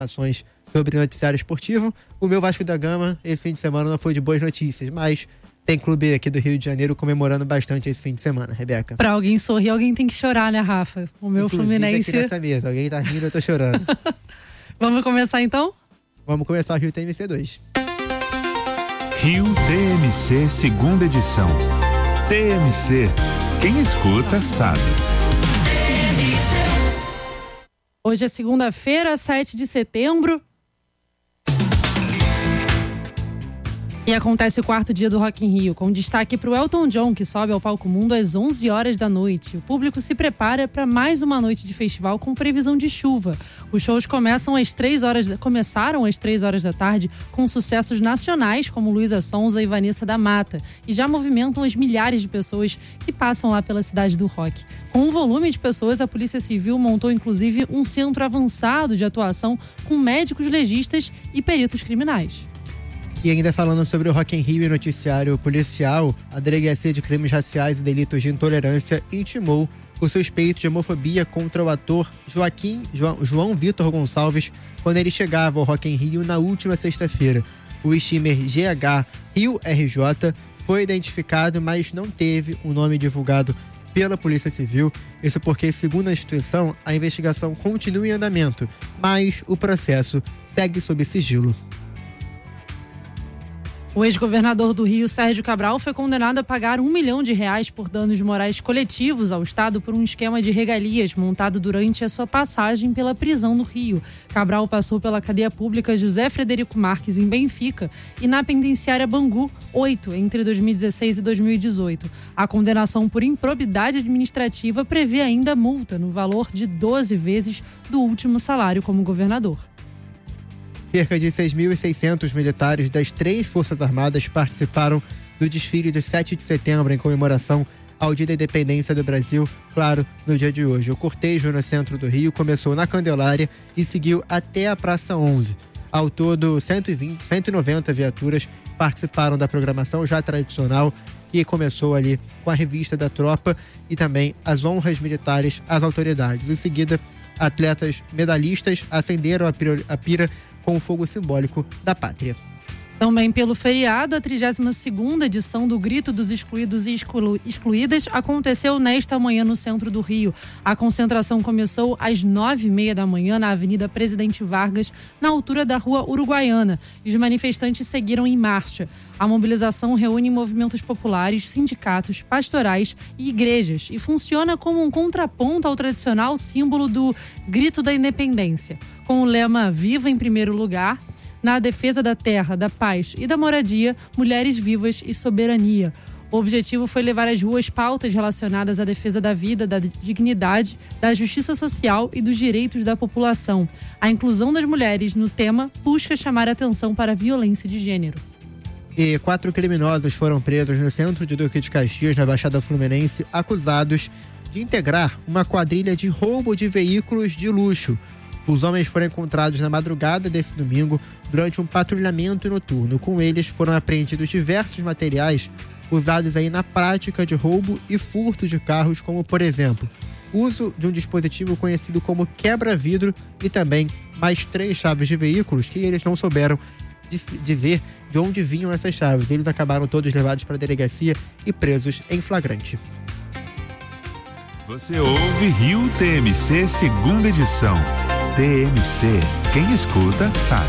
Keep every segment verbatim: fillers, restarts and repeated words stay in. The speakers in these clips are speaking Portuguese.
ações sobre noticiário esportivo. O meu Vasco da Gama, esse fim de semana, não foi de boas notícias, mas tem clube aqui do Rio de Janeiro comemorando bastante esse fim de semana, Rebeca. Pra alguém sorrir, alguém tem que chorar, né, Rafa? O meu Inclusive, Fluminense... aqui nessa mesa, alguém tá rindo, eu tô chorando. Vamos começar então? Vamos começar o Rio T M C dois. Rio T M C, segunda edição. T M C, quem escuta sabe. Hoje é segunda-feira, sete de setembro. E acontece o quarto dia do Rock in Rio, com destaque para o Elton John, que sobe ao palco mundo às onze horas da noite. O público se prepara para mais uma noite de festival com previsão de chuva. Os shows começam às três horas, começaram às três horas da tarde com sucessos nacionais como Luísa Sonza e Vanessa da Mata, e já movimentam as milhares de pessoas que passam lá pela cidade do rock. Com um volume de pessoas, a Polícia Civil montou inclusive um centro avançado de atuação com médicos legistas e peritos criminais. E ainda falando sobre o Rock in Rio e noticiário policial, a Delegacia de Crimes Raciais e Delitos de Intolerância intimou o suspeito de homofobia contra o ator Joaquim, João, João Vitor Gonçalves quando ele chegava ao Rock in Rio na última sexta-feira. O steamer G H Rio R J foi identificado, mas não teve um nome divulgado pela Polícia Civil. Isso porque, segundo a instituição, a investigação continua em andamento, mas o processo segue sob sigilo. O ex-governador do Rio, Sérgio Cabral, foi condenado a pagar um milhão de reais por danos morais coletivos ao Estado por um esquema de regalias montado durante a sua passagem pela prisão no Rio. Cabral passou pela cadeia pública José Frederico Marques, em Benfica, e na penitenciária Bangu, oito, entre dois mil e dezesseis e dois mil e dezoito. A condenação por improbidade administrativa prevê ainda multa no valor de doze vezes do último salário como governador. Cerca de seis mil e seiscentos militares das três Forças Armadas participaram do desfile de sete de setembro em comemoração ao Dia da Independência do Brasil, claro, no dia de hoje. O cortejo no centro do Rio começou na Candelária e seguiu até a Praça onze. Ao todo, cento e vinte, cento e noventa viaturas participaram da programação já tradicional, que começou ali com a revista da tropa e também as honras militares às autoridades. Em seguida, atletas medalhistas acenderam a pira, a pira com o fogo simbólico da pátria. Também pelo feriado, a trigésima segunda edição do Grito dos Excluídos e exclu- Excluídas aconteceu nesta manhã no centro do Rio. A concentração começou às nove e meia da manhã na Avenida Presidente Vargas, na altura da Rua Uruguaiana, e os manifestantes seguiram em marcha. A mobilização reúne movimentos populares, sindicatos, pastorais e igrejas e funciona como um contraponto ao tradicional símbolo do Grito da Independência, com o lema Viva em primeiro lugar, na defesa da terra, da paz e da moradia, mulheres vivas e soberania. O objetivo foi levar às ruas pautas relacionadas à defesa da vida, da dignidade, da justiça social e dos direitos da população. A inclusão das mulheres no tema busca chamar a atenção para a violência de gênero. E quatro criminosos foram presos no centro de Duque de Caxias, na Baixada Fluminense, acusados de integrar uma quadrilha de roubo de veículos de luxo. Os homens foram encontrados na madrugada desse domingo durante um patrulhamento noturno. Com eles foram apreendidos diversos materiais usados aí na prática de roubo e furto de carros, como, por exemplo, uso de um dispositivo conhecido como quebra-vidro e também mais três chaves de veículos que eles não souberam dizer de onde vinham essas chaves. Eles acabaram todos levados para a delegacia e presos em flagrante. Você ouve Rio T M C, segunda edição. T M C, quem escuta sabe.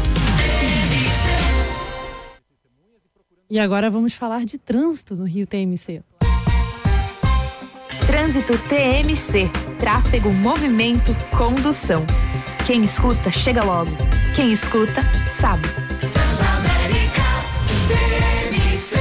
E agora vamos falar de trânsito no Rio T M C. Trânsito T M C, tráfego, movimento, condução. Quem escuta, chega logo. Quem escuta, sabe. Transamérica, T M C.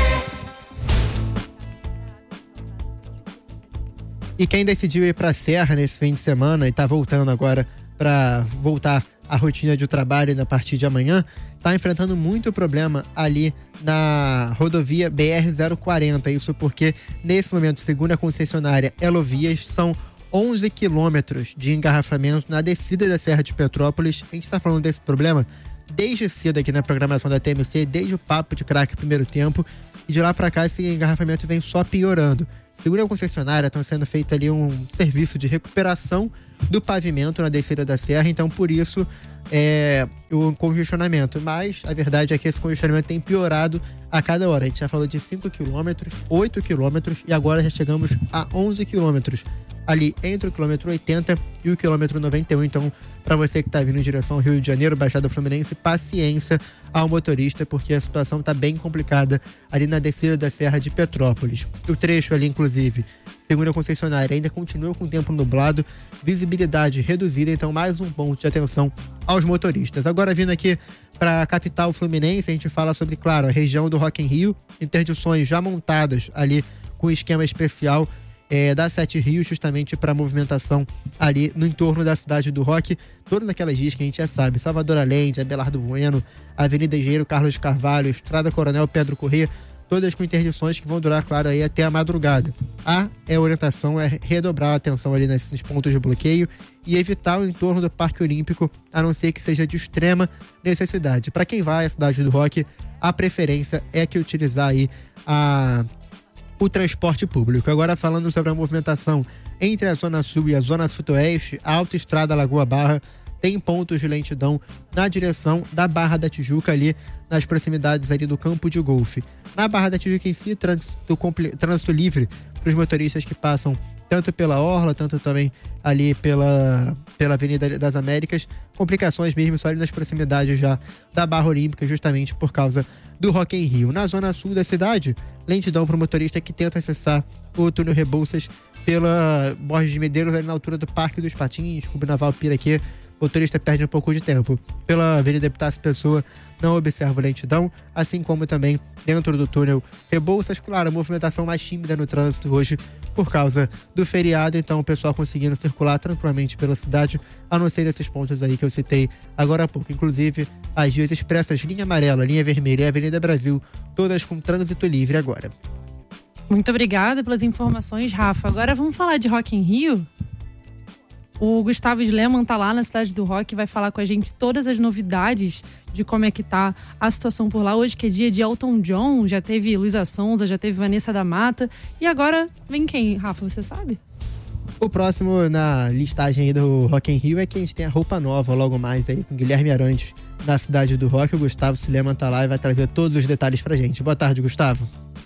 E quem decidiu ir para a Serra nesse fim de semana e está voltando agora para voltar à rotina de trabalho a partir de amanhã, está enfrentando muito problema ali na rodovia B R zero quarenta. Isso porque, nesse momento, segundo a concessionária Elovias, são onze quilômetros de engarrafamento na descida da Serra de Petrópolis. A gente está falando desse problema desde cedo aqui na programação da T M C, desde o Papo de Craque primeiro tempo, e de lá para cá esse engarrafamento vem só piorando. segundo a concessionária, estão sendo feito ali um serviço de recuperação do pavimento na descida da serra, então por isso é o congestionamento. Mas a verdade é que esse congestionamento tem piorado a cada hora. A gente já falou de cinco quilômetros, oito quilômetros e agora já chegamos a onze quilômetros. Ali entre o quilômetro oitenta e o quilômetro noventa e um. Então, para você que está vindo em direção ao Rio de Janeiro, Baixada Fluminense, paciência ao motorista, porque a situação está bem complicada ali na descida da Serra de Petrópolis. O trecho ali, inclusive, segundo a concessionária, ainda continua com o tempo nublado, visibilidade reduzida, então mais um ponto de atenção aos motoristas. Agora, vindo aqui para a capital fluminense, a gente fala sobre, claro, a região do Rock in Rio, interdições já montadas ali com esquema especial É, da Sete Rios, justamente para movimentação ali no entorno da cidade do Rock, todas aquelas dias que a gente já sabe, Salvador Allende, Abelardo Bueno, Avenida Engenheiro Carlos Carvalho, Estrada Coronel Pedro Corrêa, todas com interdições que vão durar, claro, aí até a madrugada. A é, orientação é redobrar a atenção ali nesses pontos de bloqueio e evitar o entorno do Parque Olímpico, a não ser que seja de extrema necessidade. Para quem vai à cidade do Rock, a preferência é que utilizar aí a o transporte público. Agora, falando sobre a movimentação entre a Zona Sul e a Zona Sudoeste, a Autoestrada Lagoa Barra tem pontos de lentidão na direção da Barra da Tijuca, ali nas proximidades ali do campo de golfe. Na Barra da Tijuca em si, trânsito, trânsito livre para os motoristas que passam tanto pela Orla, tanto também ali pela, pela Avenida das Américas. Complicações mesmo só ali nas proximidades já da Barra Olímpica, justamente por causa do Rock in Rio. Na zona sul da cidade, lentidão para o motorista que tenta acessar o túnel Rebouças pela Borges de Medeiros, ali na altura do Parque dos Patins, Clube Naval Piraquê. O motorista perde um pouco de tempo. Pela Avenida Epitácio Pessoa, não observa lentidão, assim como também dentro do túnel Rebouças. Claro, a movimentação mais tímida no trânsito hoje por causa do feriado, então o pessoal conseguindo circular tranquilamente pela cidade, a não ser esses pontos aí que eu citei agora há pouco. Inclusive, as vias expressas, linha amarela, linha vermelha e Avenida Brasil, todas com trânsito livre agora. Muito obrigada pelas informações, Rafa. Agora vamos falar de Rock in Rio? O Gustavo Sleman tá lá na cidade do Rock e vai falar com a gente todas as novidades de como é que tá a situação por lá. Hoje que é dia de Elton John, já teve Luísa Sonza, já teve Vanessa da Mata. E agora vem quem, Rafa, você sabe? O próximo na listagem aí do Rock in Rio é que a gente tem a roupa nova logo mais aí com Guilherme Arantes na cidade do Rock. O Gustavo Sleman tá lá e vai trazer todos os detalhes pra gente. Boa tarde, Gustavo.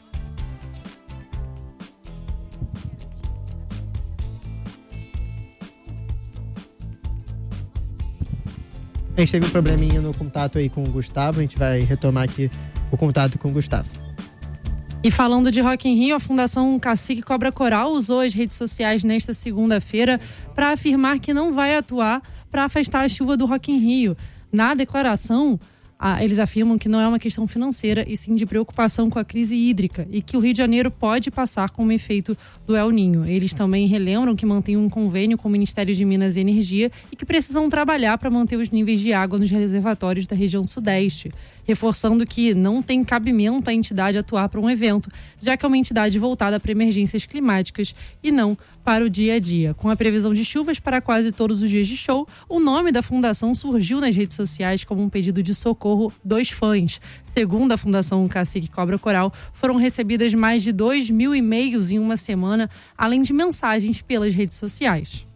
A gente teve um probleminha no contato aí com o Gustavo, a gente vai retomar aqui o contato com o Gustavo. E falando de Rock in Rio, a Fundação Cacique Cobra Coral usou as redes sociais nesta segunda-feira para afirmar que não vai atuar para afastar a chuva do Rock in Rio. Na declaração, Ah, eles afirmam que não é uma questão financeira e sim de preocupação com a crise hídrica e que o Rio de Janeiro pode passar como efeito do El Niño. Eles também relembram que mantêm um convênio com o Ministério de Minas e Energia e que precisam trabalhar para manter os níveis de água nos reservatórios da região sudeste, reforçando que não tem cabimento a entidade atuar para um evento, já que é uma entidade voltada para emergências climáticas e não para o dia a dia. Com a previsão de chuvas para quase todos os dias de show, o nome da fundação surgiu nas redes sociais como um pedido de socorro dos fãs. Segundo a Fundação Cacique Cobra Coral, foram recebidas mais de dois mil e-mails em uma semana, além de mensagens pelas redes sociais.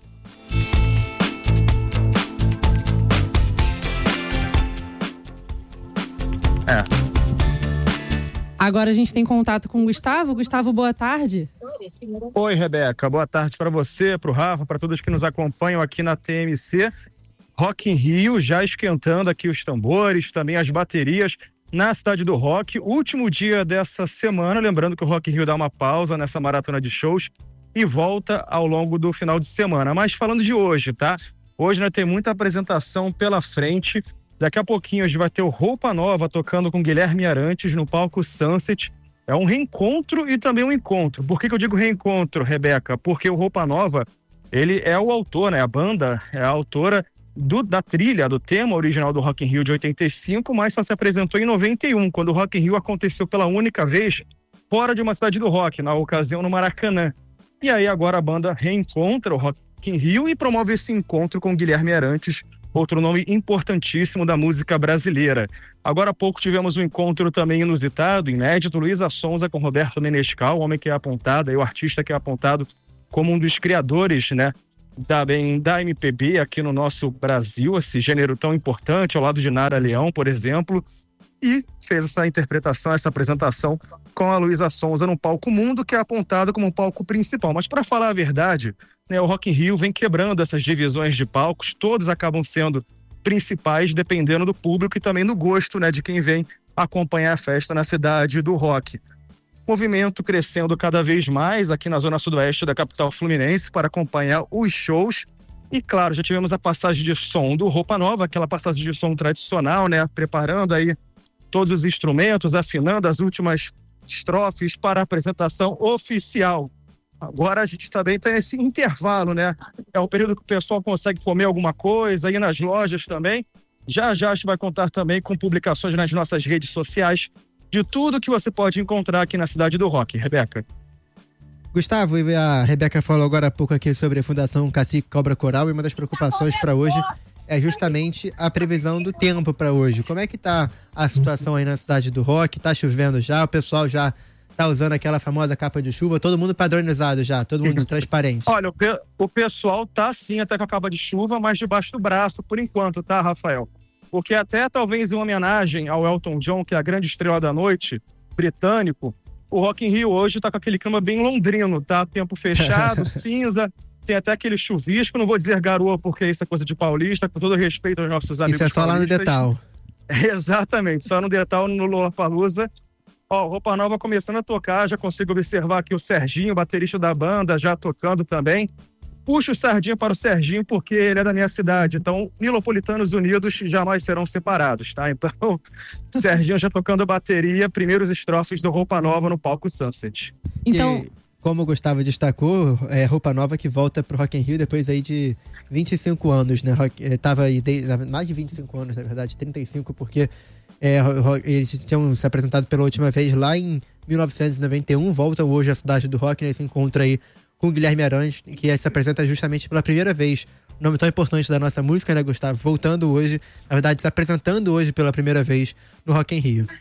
É. Agora a gente tem contato com o Gustavo. Gustavo, boa tarde. Oi, Rebeca. Boa tarde para você, para o Rafa, para todos que nos acompanham aqui na T M C. Rock in Rio já esquentando aqui os tambores, também as baterias na cidade do Rock. Último dia dessa semana, lembrando que o Rock in Rio dá uma pausa nessa maratona de shows e volta ao longo do final de semana. Mas falando de hoje, tá? Hoje nós temos muita apresentação pela frente. Daqui a pouquinho a gente vai ter o Roupa Nova tocando com Guilherme Arantes no palco Sunset. É um reencontro e também um encontro. Por que que eu digo reencontro, Rebeca? Porque o Roupa Nova, ele é o autor, né? A banda é a autora do, da trilha, do tema original do Rock in Rio de oitenta e cinco, mas só se apresentou em noventa e um, quando o Rock in Rio aconteceu pela única vez fora de uma cidade do rock, na ocasião no Maracanã. E aí agora a banda reencontra o Rock in Rio e promove esse encontro com Guilherme Arantes outro nome importantíssimo da música brasileira. Agora há pouco tivemos um encontro também inusitado, inédito, Luísa Sonza com Roberto Menescal, o homem que é apontado, o artista que é apontado como um dos criadores, né, também da M P B aqui no nosso Brasil, esse gênero tão importante, ao lado de Nara Leão, por exemplo, e fez essa interpretação, essa apresentação com a Luísa Sonza no palco Mundo, que é apontado como um palco principal. Mas para falar a verdade, né, o Rock in Rio vem quebrando essas divisões de palcos, todos acabam sendo principais, dependendo do público e também do gosto, né, de quem vem acompanhar a festa na cidade do rock. Movimento crescendo cada vez mais aqui na zona sudoeste da capital fluminense para acompanhar os shows. E claro, já tivemos a passagem de som do Roupa Nova, aquela passagem de som tradicional, né, preparando aí todos os instrumentos, afinando as últimas estrofes para a apresentação oficial. Agora a gente também tem esse intervalo, né? É o período que o pessoal consegue comer alguma coisa, aí nas lojas também. Já já a gente vai contar também com publicações nas nossas redes sociais de tudo que você pode encontrar aqui na Cidade do Rock. Rebeca. Gustavo, a Rebeca falou agora há pouco aqui sobre a Fundação Cacique Cobra Coral, e uma das preocupações para hoje é justamente a previsão do tempo para hoje. Como é que tá a situação aí na Cidade do Rock? Tá chovendo já? O pessoal já tá usando aquela famosa capa de chuva? Todo mundo padronizado já, todo mundo transparente. Olha, o, pe- o pessoal tá sim até com a capa de chuva, mas debaixo do braço por enquanto, tá, Rafael? Porque até talvez em homenagem ao Elton John, que é a grande estrela da noite, britânico, o Rock in Rio hoje tá com aquele clima bem londrino, tá? Tempo fechado, cinza, tem até aquele chuvisco, não vou dizer garoa porque isso é coisa de paulista, com todo respeito aos nossos amigos paulistas. Isso é só paulistas. lá no Detal. Exatamente, só no Detal, no Lollapalooza. Ó, Roupa Nova começando a tocar, já consigo observar aqui o Serginho, baterista da banda, já tocando também. Puxa o Sardinha para o Serginho porque ele é da minha cidade, então Nilopolitanos unidos jamais serão separados, tá? Então, Serginho já tocando bateria, primeiros estrofes do Roupa Nova no palco Sunset. Então, e, como o Gustavo destacou, é Roupa Nova que volta pro Rock in Rio depois aí de vinte e cinco anos, né? Rock, é, tava aí de, mais de vinte e cinco anos, na verdade, trinta e cinco, porque é, eles tinham se apresentado pela última vez lá em mil novecentos e noventa e um, voltam hoje à Cidade do Rock nesse encontro aí com o Guilherme Arantes, que se apresenta justamente pela primeira vez. Um nome tão importante da nossa música, né, Gustavo? Voltando hoje, na verdade, se apresentando hoje pela primeira vez no Rock in Rio.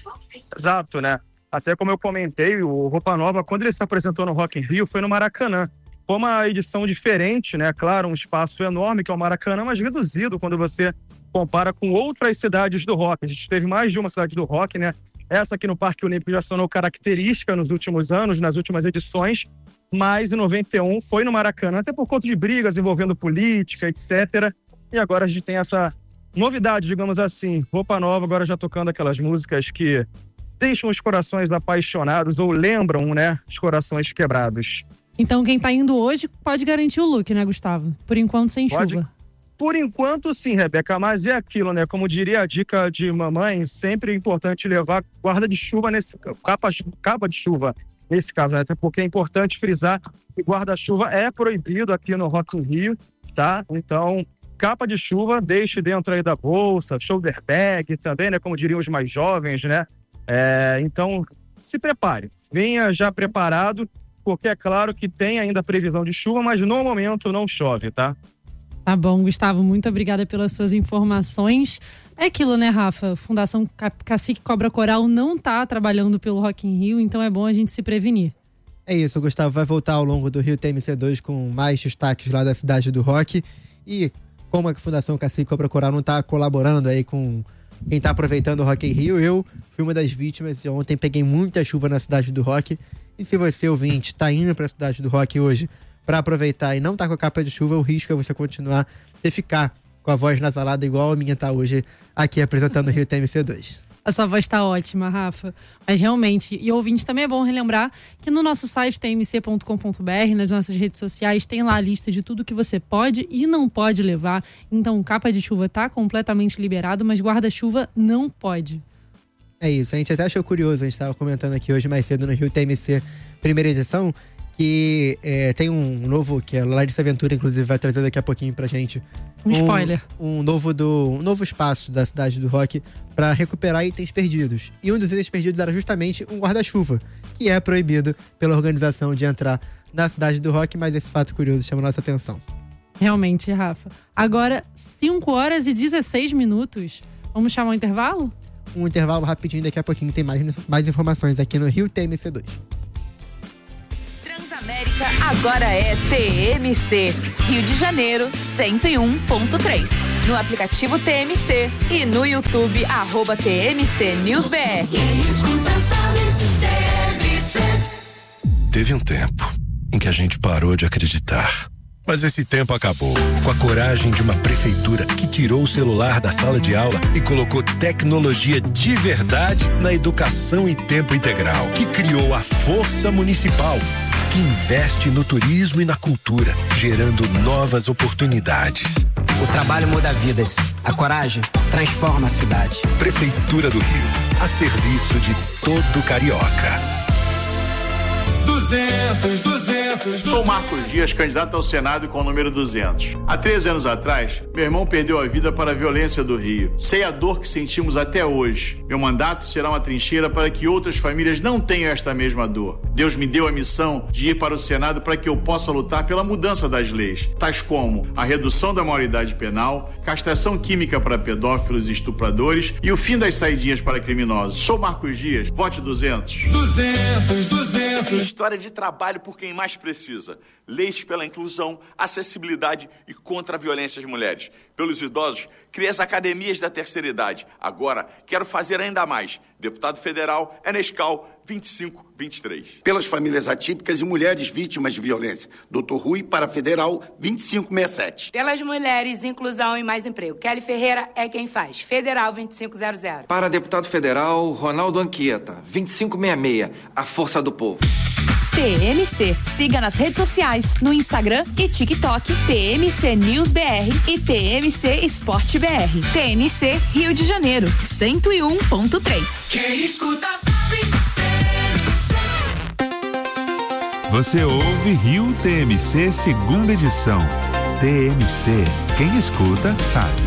Exato, né? Até como eu comentei, o Roupa Nova, quando ele se apresentou no Rock in Rio, foi no Maracanã. Foi uma edição diferente, né? Claro, um espaço enorme que é o Maracanã, mas reduzido quando você compara com outras cidades do rock. A gente teve mais de uma cidade do rock, né? Essa aqui no Parque Olímpico já se tornou característica nos últimos anos, nas últimas edições, mas em noventa e um foi no Maracanã, até por conta de brigas envolvendo política, etcétera. E agora a gente tem essa novidade, digamos assim, Roupa Nova, agora já tocando aquelas músicas que deixam os corações apaixonados ou lembram, né, os corações quebrados. Então quem tá indo hoje pode garantir o look, né, Gustavo? Por enquanto sem Pode. chuva. Por enquanto, sim, Rebeca, mas é aquilo, né? Como diria a dica de mamãe, sempre é importante levar guarda de chuva, nesse capa, capa de chuva, nesse caso, né? Até porque é importante frisar que guarda-chuva é proibido aqui no Rock in Rio, tá? Então, capa de chuva, deixe dentro aí da bolsa, shoulder bag também, né? Como diriam os mais jovens, né? É, então, se prepare, venha já preparado, porque é claro que tem ainda previsão de chuva, mas no momento não chove, tá? Tá bom, Gustavo, muito obrigada pelas suas informações. É aquilo, né, Rafa? Fundação Cacique Cobra Coral não tá trabalhando pelo Rock in Rio, então é bom a gente se prevenir. É isso, o Gustavo vai voltar ao longo do Rio T M C dois com mais destaques lá da Cidade do Rock. E como a Fundação Cacique Cobra Coral não tá colaborando aí com quem tá aproveitando o Rock in Rio, eu fui uma das vítimas e ontem peguei muita chuva na Cidade do Rock. E se você, ouvinte, tá indo pra Cidade do Rock hoje para aproveitar e não tá com a capa de chuva, o risco é você continuar, você ficar com a voz nasalada igual a minha tá hoje aqui apresentando o Rio T M C dois. A sua voz tá ótima, Rafa. Mas realmente, e ouvinte, também é bom relembrar que no nosso site t m c ponto com ponto b r, nas nossas redes sociais, tem lá a lista de tudo que você pode e não pode levar. Então, capa de chuva tá completamente liberado, mas guarda-chuva não pode. É isso, a gente até achou curioso, a gente estava comentando aqui hoje mais cedo no Rio T M C primeira edição, que é, tem um novo, que a Larissa Ventura, inclusive, vai trazer daqui a pouquinho pra gente. Um, um spoiler. Um novo, do, um novo espaço da Cidade do Rock para recuperar itens perdidos. E um dos itens perdidos era justamente um guarda-chuva, que é proibido pela organização de entrar na Cidade do Rock, mas esse fato curioso chama a nossa atenção. Realmente, Rafa. Agora, cinco horas e dezesseis minutos. Vamos chamar um intervalo? Um intervalo rapidinho, daqui a pouquinho tem mais, mais informações aqui no Rio T M C dois. Transamérica agora é T M C. Rio de Janeiro, cento e um ponto três. No aplicativo T M C e no YouTube, arroba T M C News B R. Teve um tempo em que a gente parou de acreditar. Mas esse tempo acabou. Com a coragem de uma prefeitura que tirou o celular da sala de aula e colocou tecnologia de verdade na educação em tempo integral. Que criou a Força Municipal, que investe no turismo e na cultura, gerando novas oportunidades. O trabalho muda vidas. A coragem transforma a cidade. Prefeitura do Rio, a serviço de todo carioca. duzentos, duzentos. Sou Marcos Dias, candidato ao Senado com o número duzentos. Há treze anos atrás, meu irmão perdeu a vida para a violência do Rio. Sei a dor que sentimos até hoje. Meu mandato será uma trincheira para que outras famílias não tenham esta mesma dor. Deus me deu a missão de ir para o Senado para que eu possa lutar pela mudança das leis, tais como a redução da maioridade penal, castração química para pedófilos e estupradores e o fim das saidinhas para criminosos. Sou Marcos Dias, vote duzentos. duzentos, duzentos. História de trabalho por quem mais precisa. Leis pela inclusão, acessibilidade e contra a violência às mulheres. Pelos idosos, criei as academias da terceira idade. Agora, quero fazer ainda mais. Deputado federal, Enescal, vinte e cinco vinte e três. Pelas famílias atípicas e mulheres vítimas de violência. doutor Rui, para federal, vinte e cinco sessenta e sete. Pelas mulheres, inclusão e mais emprego. Kelly Ferreira é quem faz. Federal, vinte e cinco zero zero. Para deputado federal, Ronaldo Anchieta, vinte e cinco sessenta e seis. A força do povo. T M C. Siga nas redes sociais, no Instagram e TikTok, T M C News B R e T M C Esporte B R. T M C Rio de Janeiro, cento e um ponto três. Quem escuta sabe. Você ouve Rio T M C segunda edição. T M C, quem escuta sabe.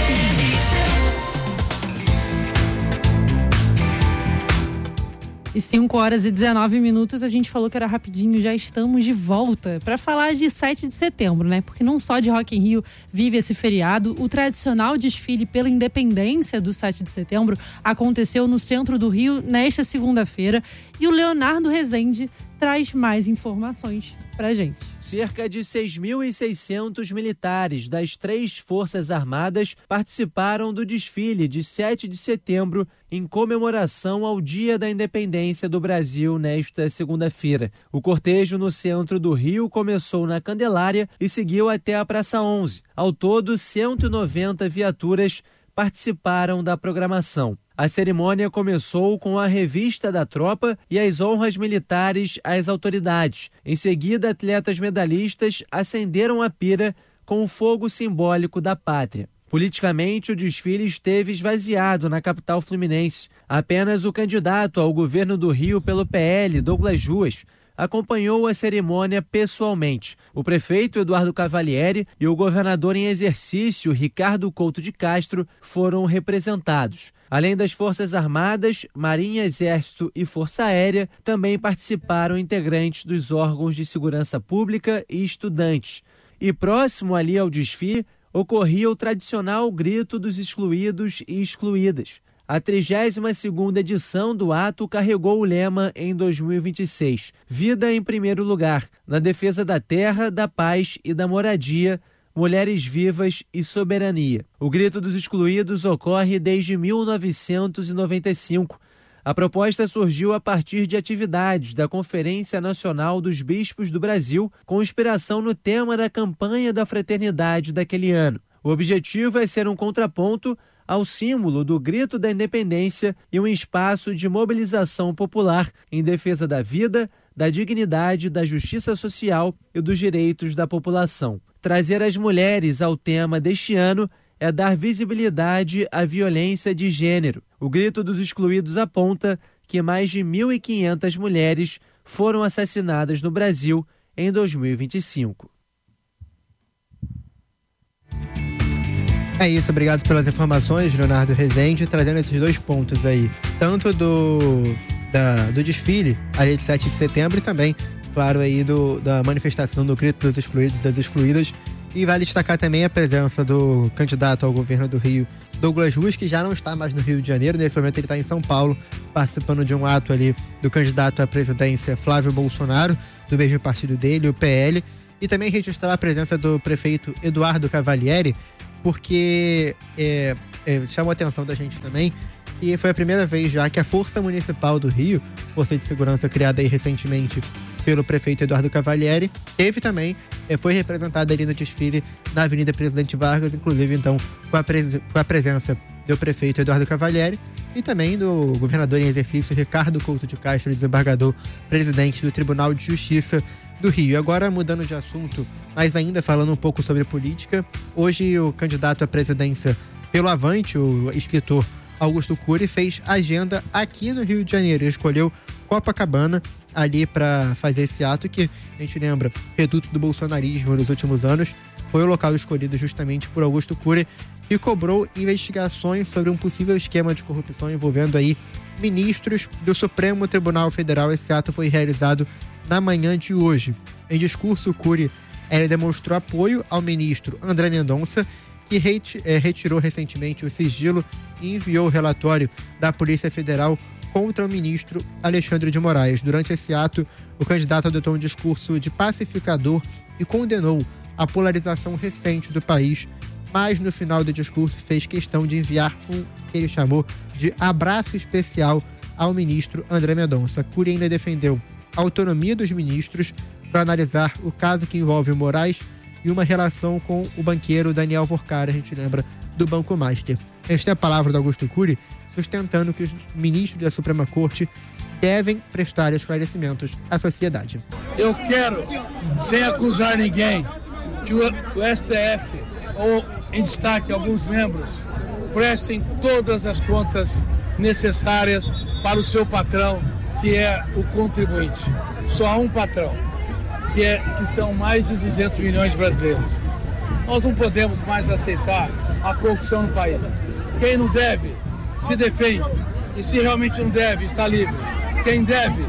E cinco horas e dezenove minutos, a gente falou que era rapidinho, já estamos de volta para falar de sete de setembro, né? Porque não só de Rock in Rio vive esse feriado, o tradicional desfile pela independência do sete de setembro aconteceu no centro do Rio nesta segunda-feira e o Leonardo Rezende traz mais informações pra gente. Cerca de seis mil e seiscentos militares das três Forças Armadas participaram do desfile de sete de setembro em comemoração ao Dia da Independência do Brasil nesta segunda-feira. O cortejo no centro do Rio começou na Candelária e seguiu até a Praça onze. Ao todo, cento e noventa viaturas participaram da programação. A cerimônia começou com a revista da tropa e as honras militares às autoridades. Em seguida, atletas medalhistas acenderam a pira com o fogo simbólico da pátria. Politicamente, o desfile esteve esvaziado na capital fluminense. Apenas o candidato ao governo do Rio pelo P L, Douglas Ruas, acompanhou a cerimônia pessoalmente. O prefeito Eduardo Cavalieri e o governador em exercício, Ricardo Couto de Castro, foram representados. Além das Forças Armadas, Marinha, Exército e Força Aérea, também participaram integrantes dos órgãos de segurança pública e estudantes. E próximo ali ao desfile, ocorria o tradicional grito dos excluídos e excluídas. A trigésima segunda edição do ato carregou o lema em dois mil e vinte e seis. Vida em primeiro lugar, na defesa da terra, da paz e da moradia, mulheres vivas e soberania. O grito dos excluídos ocorre desde mil novecentos e noventa e cinco. A proposta surgiu a partir de atividades da Conferência Nacional dos Bispos do Brasil, com inspiração no tema da campanha da fraternidade daquele ano. O objetivo é ser um contraponto ao símbolo do grito da independência e um espaço de mobilização popular em defesa da vida, da dignidade, da justiça social e dos direitos da população. Trazer as mulheres ao tema deste ano é dar visibilidade à violência de gênero. O grito dos excluídos aponta que mais de mil e quinhentas mulheres foram assassinadas no Brasil em dois mil e vinte e cinco. É isso, obrigado pelas informações, Leonardo Rezende, trazendo esses dois pontos aí, tanto do, da, do desfile, ali de sete de setembro, e também, claro, aí do, da manifestação do grito dos excluídos e das excluídas, E vale destacar também a presença do candidato ao governo do Rio, Douglas Ruas, que já não está mais no Rio de Janeiro. Nesse momento ele está em São Paulo, participando de um ato ali do candidato à presidência Flávio Bolsonaro, do mesmo partido dele, o P L. E também registrar a presença do prefeito Eduardo Cavalieri, porque é, é, chamou a atenção da gente também, e foi a primeira vez já que a Força Municipal do Rio, Força de Segurança criada aí recentemente pelo prefeito Eduardo Cavalieri, teve também, é, foi representada ali no desfile na Avenida Presidente Vargas, inclusive então com a, pres- com a presença do prefeito Eduardo Cavalieri e também do governador em exercício Ricardo Couto de Castro, desembargador presidente do Tribunal de Justiça do Rio. Agora mudando de assunto, mas ainda falando um pouco sobre política, hoje o candidato à presidência pelo Avante, o escritor Augusto Cury, fez agenda aqui no Rio de Janeiro. Ele escolheu Copacabana ali para fazer esse ato que, a gente lembra, reduto do bolsonarismo nos últimos anos, foi o local escolhido justamente por Augusto Cury e cobrou investigações sobre um possível esquema de corrupção envolvendo aí ministros do Supremo Tribunal Federal. Esse ato foi realizado na manhã de hoje. Em discurso, Cury ele demonstrou apoio ao ministro André Mendonça, que reti- é, retirou recentemente o sigilo e enviou o relatório da Polícia Federal contra o ministro Alexandre de Moraes. Durante esse ato, o candidato adotou um discurso de pacificador e condenou a polarização recente do país, mas no final do discurso fez questão de enviar um que ele chamou de abraço especial ao ministro André Mendonça. Cury ainda defendeu a autonomia dos ministros para analisar o caso que envolve o Moraes e uma relação com o banqueiro Daniel Vorcara, a gente lembra, do Banco Master. Esta é a palavra do Augusto Cury, sustentando que os ministros da Suprema Corte devem prestar esclarecimentos à sociedade. Eu quero, sem acusar ninguém, que o S T F, ou em destaque alguns membros, prestem todas as contas necessárias para o seu patrão, que é o contribuinte. Só há um patrão, que, é, que são mais de duzentos milhões de brasileiros. Nós não podemos mais aceitar a corrupção no país. Quem não deve, se defende. E se realmente não deve, está livre. Quem deve,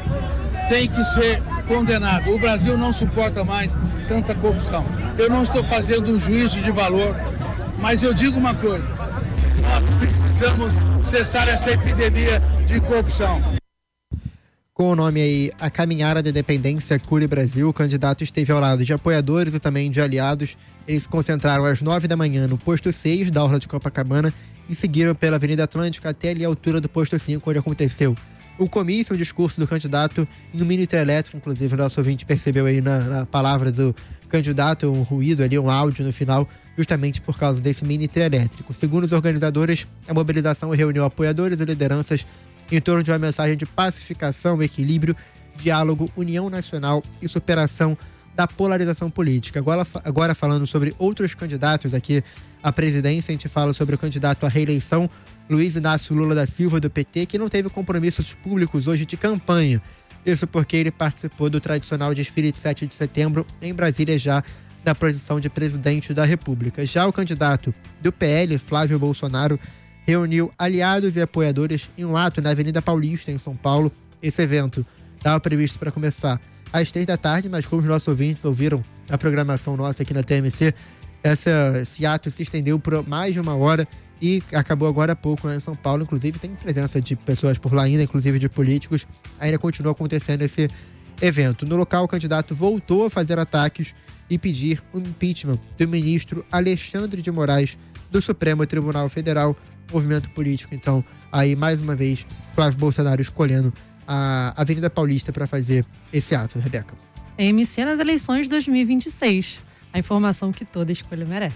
tem que ser condenado. O Brasil não suporta mais tanta corrupção. Eu não estou fazendo um juízo de valor, mas eu digo uma coisa. Nós precisamos cessar essa epidemia de corrupção. Com o nome aí, A Caminhada da Independência Cury Brasil, o candidato esteve ao lado de apoiadores e também de aliados. Eles se concentraram às nove da manhã no posto seis da Orla de Copacabana e seguiram pela Avenida Atlântica até ali a altura do posto cinco, onde aconteceu o comício, o discurso do candidato em um mini elétrico. Inclusive, o nosso ouvinte percebeu aí na, na palavra do candidato um ruído ali, um áudio no final, justamente por causa desse mini elétrico. Segundo os organizadores, a mobilização reuniu apoiadores e lideranças em torno de uma mensagem de pacificação, equilíbrio, diálogo, união nacional e superação da polarização política. Agora, agora falando sobre outros candidatos aqui à presidência, a gente fala sobre o candidato à reeleição, Luiz Inácio Lula da Silva, do P T, que não teve compromissos públicos hoje de campanha. Isso porque ele participou do tradicional desfile de sete de setembro em Brasília, já da posição de presidente da República. Já o candidato do P L, Flávio Bolsonaro, reuniu aliados e apoiadores em um ato na Avenida Paulista, em São Paulo. Esse evento estava previsto para começar às três da tarde, mas como os nossos ouvintes ouviram a programação nossa aqui na T M C, essa, esse ato se estendeu por mais de uma hora e acabou agora há pouco, né, em São Paulo. Inclusive tem presença de pessoas por lá ainda, inclusive de políticos. Ainda continua acontecendo esse evento. No local, o candidato voltou a fazer ataques e pedir o impeachment do ministro Alexandre de Moraes do Supremo Tribunal Federal. Movimento político, então, aí mais uma vez, Flávio Bolsonaro escolhendo a Avenida Paulista para fazer esse ato, Rebeca. M C nas eleições de dois mil e vinte e seis. A informação que toda escolha merece.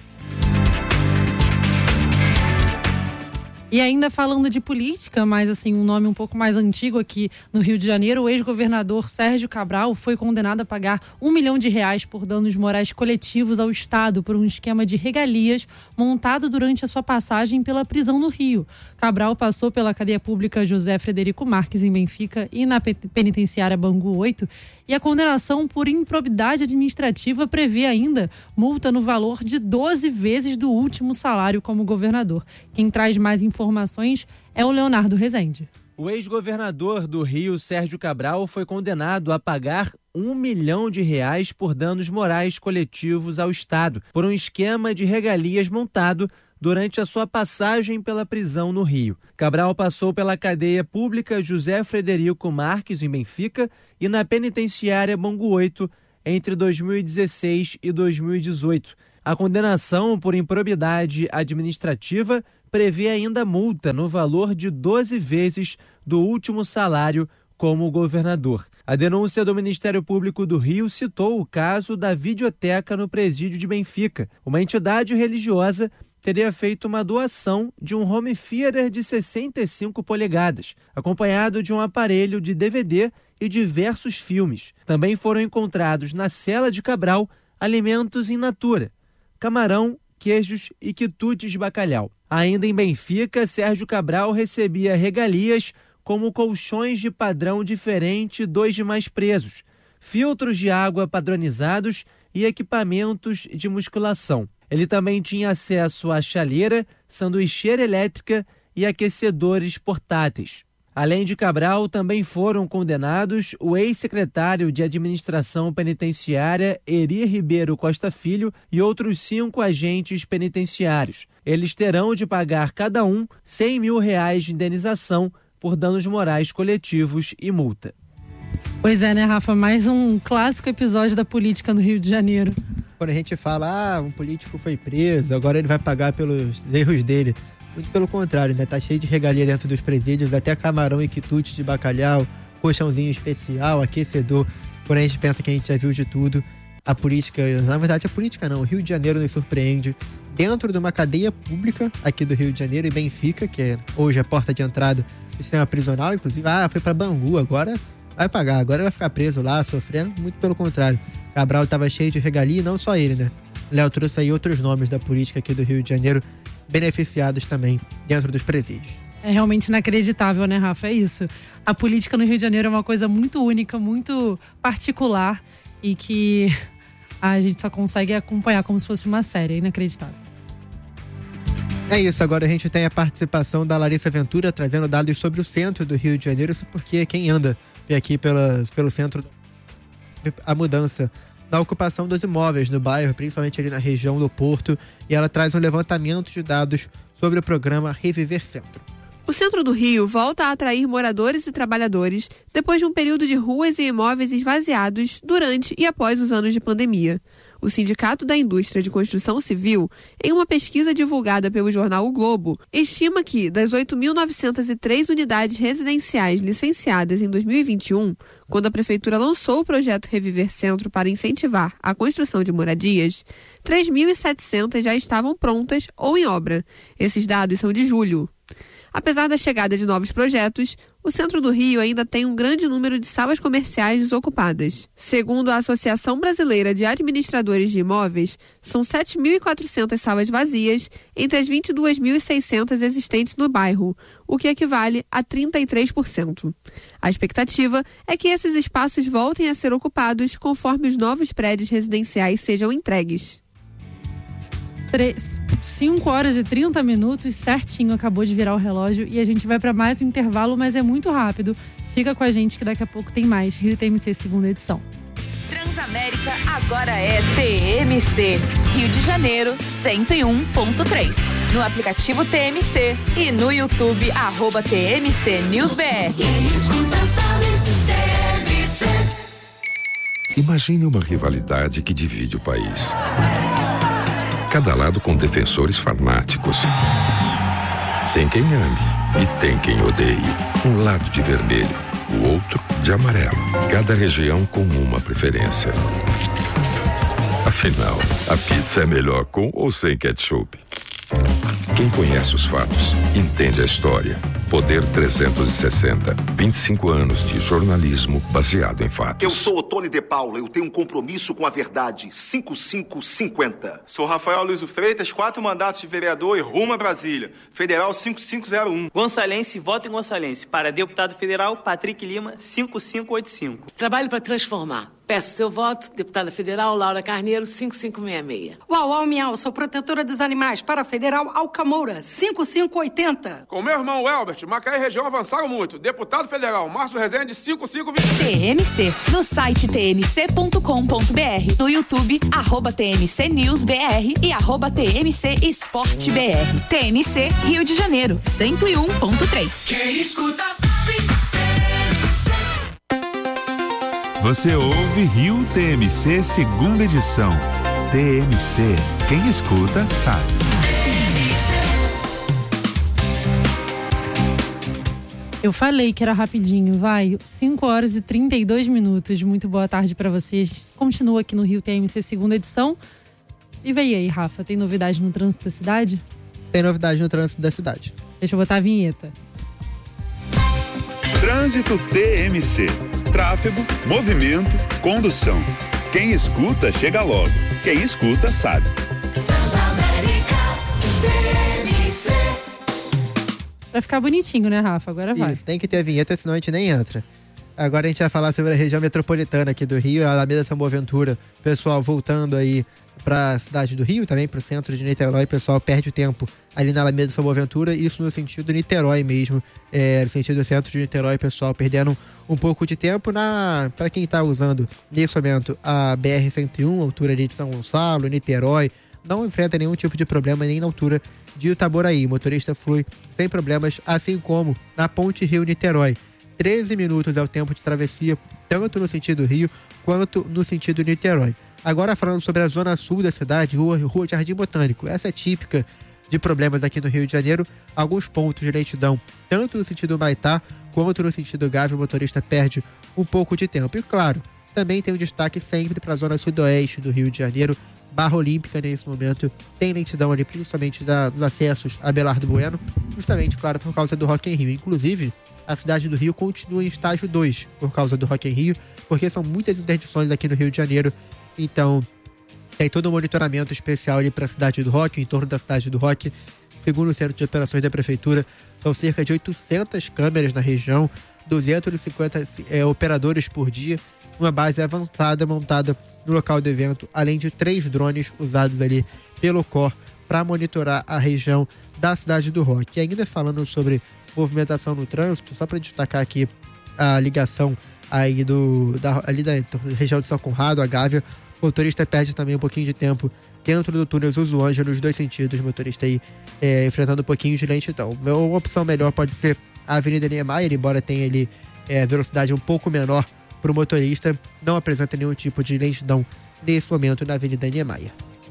E ainda falando de política, mas assim, um nome um pouco mais antigo aqui no Rio de Janeiro, o ex-governador Sérgio Cabral foi condenado a pagar um milhão de reais por danos morais coletivos ao Estado por um esquema de regalias montado durante a sua passagem pela prisão no Rio. Cabral passou pela cadeia pública José Frederico Marques, em Benfica, e na penitenciária Bangu oito, e a condenação por improbidade administrativa prevê ainda multa no valor de doze vezes do último salário como governador. Quem traz mais informações é o Leonardo Rezende. O ex-governador do Rio, Sérgio Cabral, foi condenado a pagar um milhão de reais por danos morais coletivos ao Estado, por um esquema de regalias montado durante a sua passagem pela prisão no Rio. Cabral passou pela cadeia pública José Frederico Marques, em Benfica, e na penitenciária Bangu oito, entre dois mil e dezesseis e dois mil e dezoito. A condenação por improbidade administrativa prevê ainda multa no valor de doze vezes do último salário como governador. A denúncia do Ministério Público do Rio citou o caso da videoteca no presídio de Benfica. Uma entidade religiosa teria feito uma doação de um home theater de sessenta e cinco polegadas, acompanhado de um aparelho de D V D e diversos filmes. Também foram encontrados na cela de Cabral alimentos in natura, camarão, queijos e quitutes de bacalhau. Ainda em Benfica, Sérgio Cabral recebia regalias como colchões de padrão diferente dos demais presos, filtros de água padronizados e equipamentos de musculação. Ele também tinha acesso à chaleira, sanduicheira elétrica e aquecedores portáteis. Além de Cabral, também foram condenados o ex-secretário de Administração Penitenciária, Eri Ribeiro Costa Filho, e outros cinco agentes penitenciários. Eles terão de pagar cada um cem mil reais de indenização por danos morais coletivos e multa. Pois é, né, Rafa? Mais um clássico episódio da política no Rio de Janeiro. Quando a gente fala, ah, um político foi preso, agora ele vai pagar pelos erros dele. Muito pelo contrário, né? Tá cheio de regalia dentro dos presídios, até camarão e quitutes de bacalhau, colchãozinho especial, aquecedor. Quando a gente pensa que a gente já viu de tudo, a política, na verdade a política não, o Rio de Janeiro nos surpreende. Dentro de uma cadeia pública aqui do Rio de Janeiro, e Benfica, que é hoje a porta de entrada do sistema prisional, inclusive, ah, foi pra Bangu, agora vai pagar, agora vai ficar preso lá, sofrendo. Muito pelo contrário. Cabral estava cheio de regalia, e não só ele, né? Léo trouxe aí outros nomes da política aqui do Rio de Janeiro, beneficiados também dentro dos presídios. É realmente inacreditável, né, Rafa? É isso. A política no Rio de Janeiro é uma coisa muito única, muito particular e que a gente só consegue acompanhar como se fosse uma série. É inacreditável. É isso, agora a gente tem a participação da Larissa Ventura trazendo dados sobre o centro do Rio de Janeiro, isso porque quem anda aqui pelas, pelo centro, a mudança da ocupação dos imóveis no bairro, principalmente ali na região do Porto, e ela traz um levantamento de dados sobre o programa Reviver Centro. O centro do Rio volta a atrair moradores e trabalhadores depois de um período de ruas e imóveis esvaziados durante e após os anos de pandemia. O Sindicato da Indústria de Construção Civil, em uma pesquisa divulgada pelo jornal O Globo, estima que, das oito mil novecentas e três unidades residenciais licenciadas em dois mil e vinte e um, quando a Prefeitura lançou o projeto Reviver Centro para incentivar a construção de moradias, três mil e setecentas já estavam prontas ou em obra. Esses dados são de julho. Apesar da chegada de novos projetos, o centro do Rio ainda tem um grande número de salas comerciais desocupadas. Segundo a Associação Brasileira de Administradores de Imóveis, são sete mil e quatrocentas salas vazias entre as vinte e duas mil e seiscentas existentes no bairro, o que equivale a trinta e três por cento. A expectativa é que esses espaços voltem a ser ocupados conforme os novos prédios residenciais sejam entregues. cinco horas e trinta minutos, certinho, acabou de virar o relógio e a gente vai para mais um intervalo, mas é muito rápido. Fica com a gente que daqui a pouco tem mais Rio T M C segunda edição. Transamérica agora é T M C, Rio de Janeiro cento e um ponto três. No aplicativo T M C e no YouTube, arroba T M C News B R. Imagine uma rivalidade que divide o país. Cada lado com defensores fanáticos. Tem quem ame e tem quem odeie. Um lado de vermelho, o outro de amarelo. Cada região com uma preferência. Afinal, a pizza é melhor com ou sem ketchup? Quem conhece os fatos, entende a história. Poder trezentos e sessenta, vinte e cinco anos de jornalismo baseado em fatos. Eu sou o Tony de Paula, eu tenho um compromisso com a verdade. cinco cinco cinco zero. Sou Rafael Luiz Freitas, quatro mandatos de vereador e rumo a Brasília. Federal cinco cinco zero um. Gonçalense, voto em Gonçalense. Para deputado federal, Patrick Lima, cinco cinco oito cinco. Trabalho para transformar. Peço seu voto, deputada federal Laura Carneiro, cinco cinco seis seis. Uau, uau, miau, sou protetora dos animais para a Federal Alcamoura, cinco cinco oito zero. Com meu irmão Elbert, Macaé região avançaram muito. Deputado federal Márcio Rezende, cinco cinco dois zero. T M C, no site t m c ponto com ponto b r, no YouTube, arroba T M C News B R e arroba T M C Esporte B R. T M C Rio de Janeiro, cento e um ponto três. Quem escuta sabe. Você ouve Rio T M C segunda edição. T M C, quem escuta sabe. Eu falei que era rapidinho, vai. cinco horas e trinta e dois minutos. Muito boa tarde para vocês. Continua aqui no Rio T M C segunda edição. E vem aí, Rafa, tem novidade no trânsito da cidade? Tem novidade no trânsito da cidade. Deixa eu botar a vinheta. Trânsito T M C. Tráfego, movimento, condução. Quem escuta, chega logo. Quem escuta, sabe. Vai ficar bonitinho, né, Rafa? Agora vai. Isso, tem que ter a vinheta, senão a gente nem entra. Agora a gente vai falar sobre a região metropolitana aqui do Rio, a Alameda São Boaventura. Pessoal voltando aí para a cidade do Rio, também para o centro de Niterói, o pessoal perde o tempo ali na Alameda São Boaventura, isso no sentido Niterói mesmo, é, no sentido centro de Niterói, pessoal perdendo um pouco de tempo na para quem está usando nesse momento a B R cento e um, altura ali de São Gonçalo, Niterói, não enfrenta nenhum tipo de problema nem na altura de Itaboraí. O motorista flui sem problemas, assim como na Ponte Rio-Niterói. treze minutos é o tempo de travessia, tanto no sentido Rio quanto no sentido Niterói. Agora falando sobre a zona sul da cidade, rua, rua Jardim Botânico. Essa é típica de problemas aqui no Rio de Janeiro. Alguns pontos de lentidão, tanto no sentido Maitá quanto no sentido Gávea, o motorista perde um pouco de tempo. E claro, também tem um destaque sempre para a zona sudoeste do Rio de Janeiro. Barra Olímpica, nesse momento, tem lentidão ali, principalmente da, dos acessos a Belardo Bueno, justamente, claro, por causa do Rock in Rio. Inclusive, a cidade do Rio continua em estágio dois por causa do Rock in Rio, porque são muitas interdições aqui no Rio de Janeiro. Então, tem todo um monitoramento especial ali para a cidade do Rock, em torno da cidade do Rock. Segundo o Centro de Operações da Prefeitura, são cerca de oitocentas câmeras na região, duzentos e cinquenta é, operadores por dia, uma base avançada montada no local do evento, além de três drones usados ali pelo C O R para monitorar a região da cidade do Rock. E ainda falando sobre movimentação no trânsito, só para destacar aqui a ligação aí do, da, ali da região de São Conrado, a Gávea, o motorista perde também um pouquinho de tempo dentro do túnel Zuzuanja, nos dois sentidos, o motorista aí é, enfrentando um pouquinho de lentidão. Uma opção melhor pode ser a Avenida Niemeyer, embora tenha ali é, velocidade um pouco menor para o motorista, não apresenta nenhum tipo de lentidão nesse momento na Avenida Niemeyer.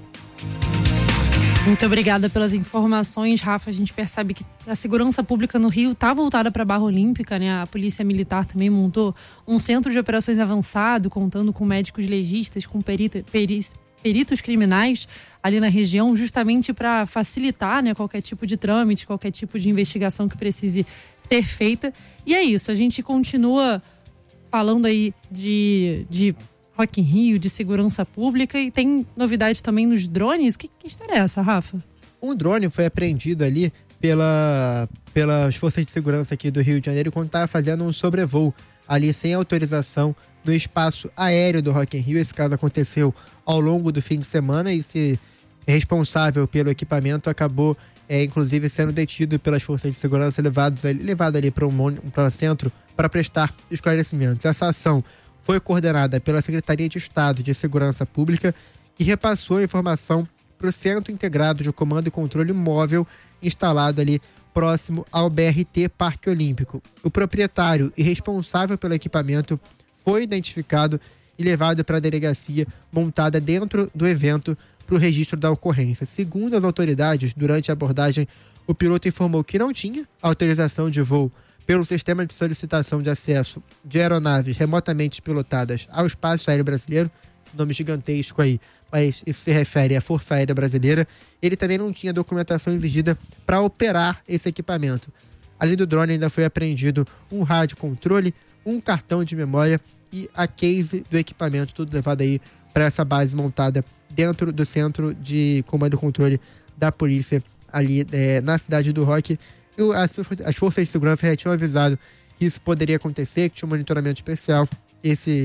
Muito obrigada pelas informações, Rafa. A gente percebe que a segurança pública no Rio está voltada para a Barra Olímpica, né? A Polícia Militar também montou um centro de operações avançado, contando com médicos legistas, com perita, peris, peritos criminais ali na região, justamente para facilitar, né, qualquer tipo de trâmite, qualquer tipo de investigação que precise ser feita. E é isso, a gente continua falando aí de... de Rock in Rio, de segurança pública, e tem novidade também nos drones. Que, que história é essa, Rafa? Um drone foi apreendido ali pela, pelas forças de segurança aqui do Rio de Janeiro quando estava fazendo um sobrevoo ali sem autorização no espaço aéreo do Rock in Rio. Esse caso aconteceu ao longo do fim de semana e esse responsável pelo equipamento acabou, é, inclusive, sendo detido pelas forças de segurança, levado, levado ali para um, para um centro para prestar esclarecimentos. Essa ação foi coordenada pela Secretaria de Estado de Segurança Pública e repassou a informação para o Centro Integrado de Comando e Controle Móvel instalado ali próximo ao B R T Parque Olímpico. O proprietário e responsável pelo equipamento foi identificado e levado para a delegacia montada dentro do evento para o registro da ocorrência. Segundo as autoridades, durante a abordagem, o piloto informou que não tinha autorização de voo pelo Sistema de Solicitação de Acesso de Aeronaves Remotamente Pilotadas ao Espaço Aéreo Brasileiro, nome gigantesco aí, mas isso se refere à Força Aérea Brasileira. Ele também não tinha documentação exigida para operar esse equipamento. Além do drone, ainda foi apreendido um rádio controle, um cartão de memória e a case do equipamento, tudo levado aí para essa base montada dentro do Centro de Comando e Controle da Polícia ali é, na cidade do Rock. As, as forças de segurança já tinham avisado que isso poderia acontecer, que tinha um monitoramento especial. Esse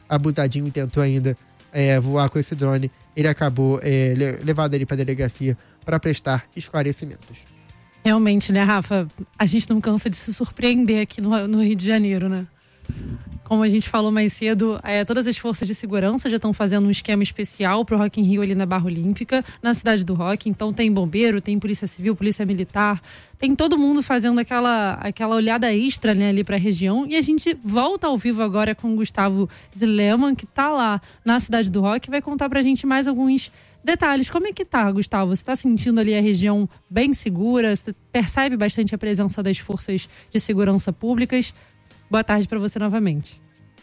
abusadinho e tentou ainda é, voar com esse drone. Ele acabou é, levado ele para a delegacia para prestar esclarecimentos. Realmente, né, Rafa? A gente não cansa de se surpreender aqui no, no Rio de Janeiro, né? Como a gente falou mais cedo, é, todas as forças de segurança já estão fazendo um esquema especial pro Rock in Rio ali na Barra Olímpica, na Cidade do Rock. Então tem bombeiro, tem polícia civil, polícia militar, tem todo mundo fazendo aquela, aquela olhada extra, né, ali pra região. E a gente volta ao vivo agora com o Gustavo Zileman, que tá lá na Cidade do Rock e vai contar pra gente mais alguns detalhes. Como é que tá, Gustavo? Você tá sentindo ali a região bem segura? Você percebe bastante a presença das forças de segurança públicas? Boa tarde para você novamente.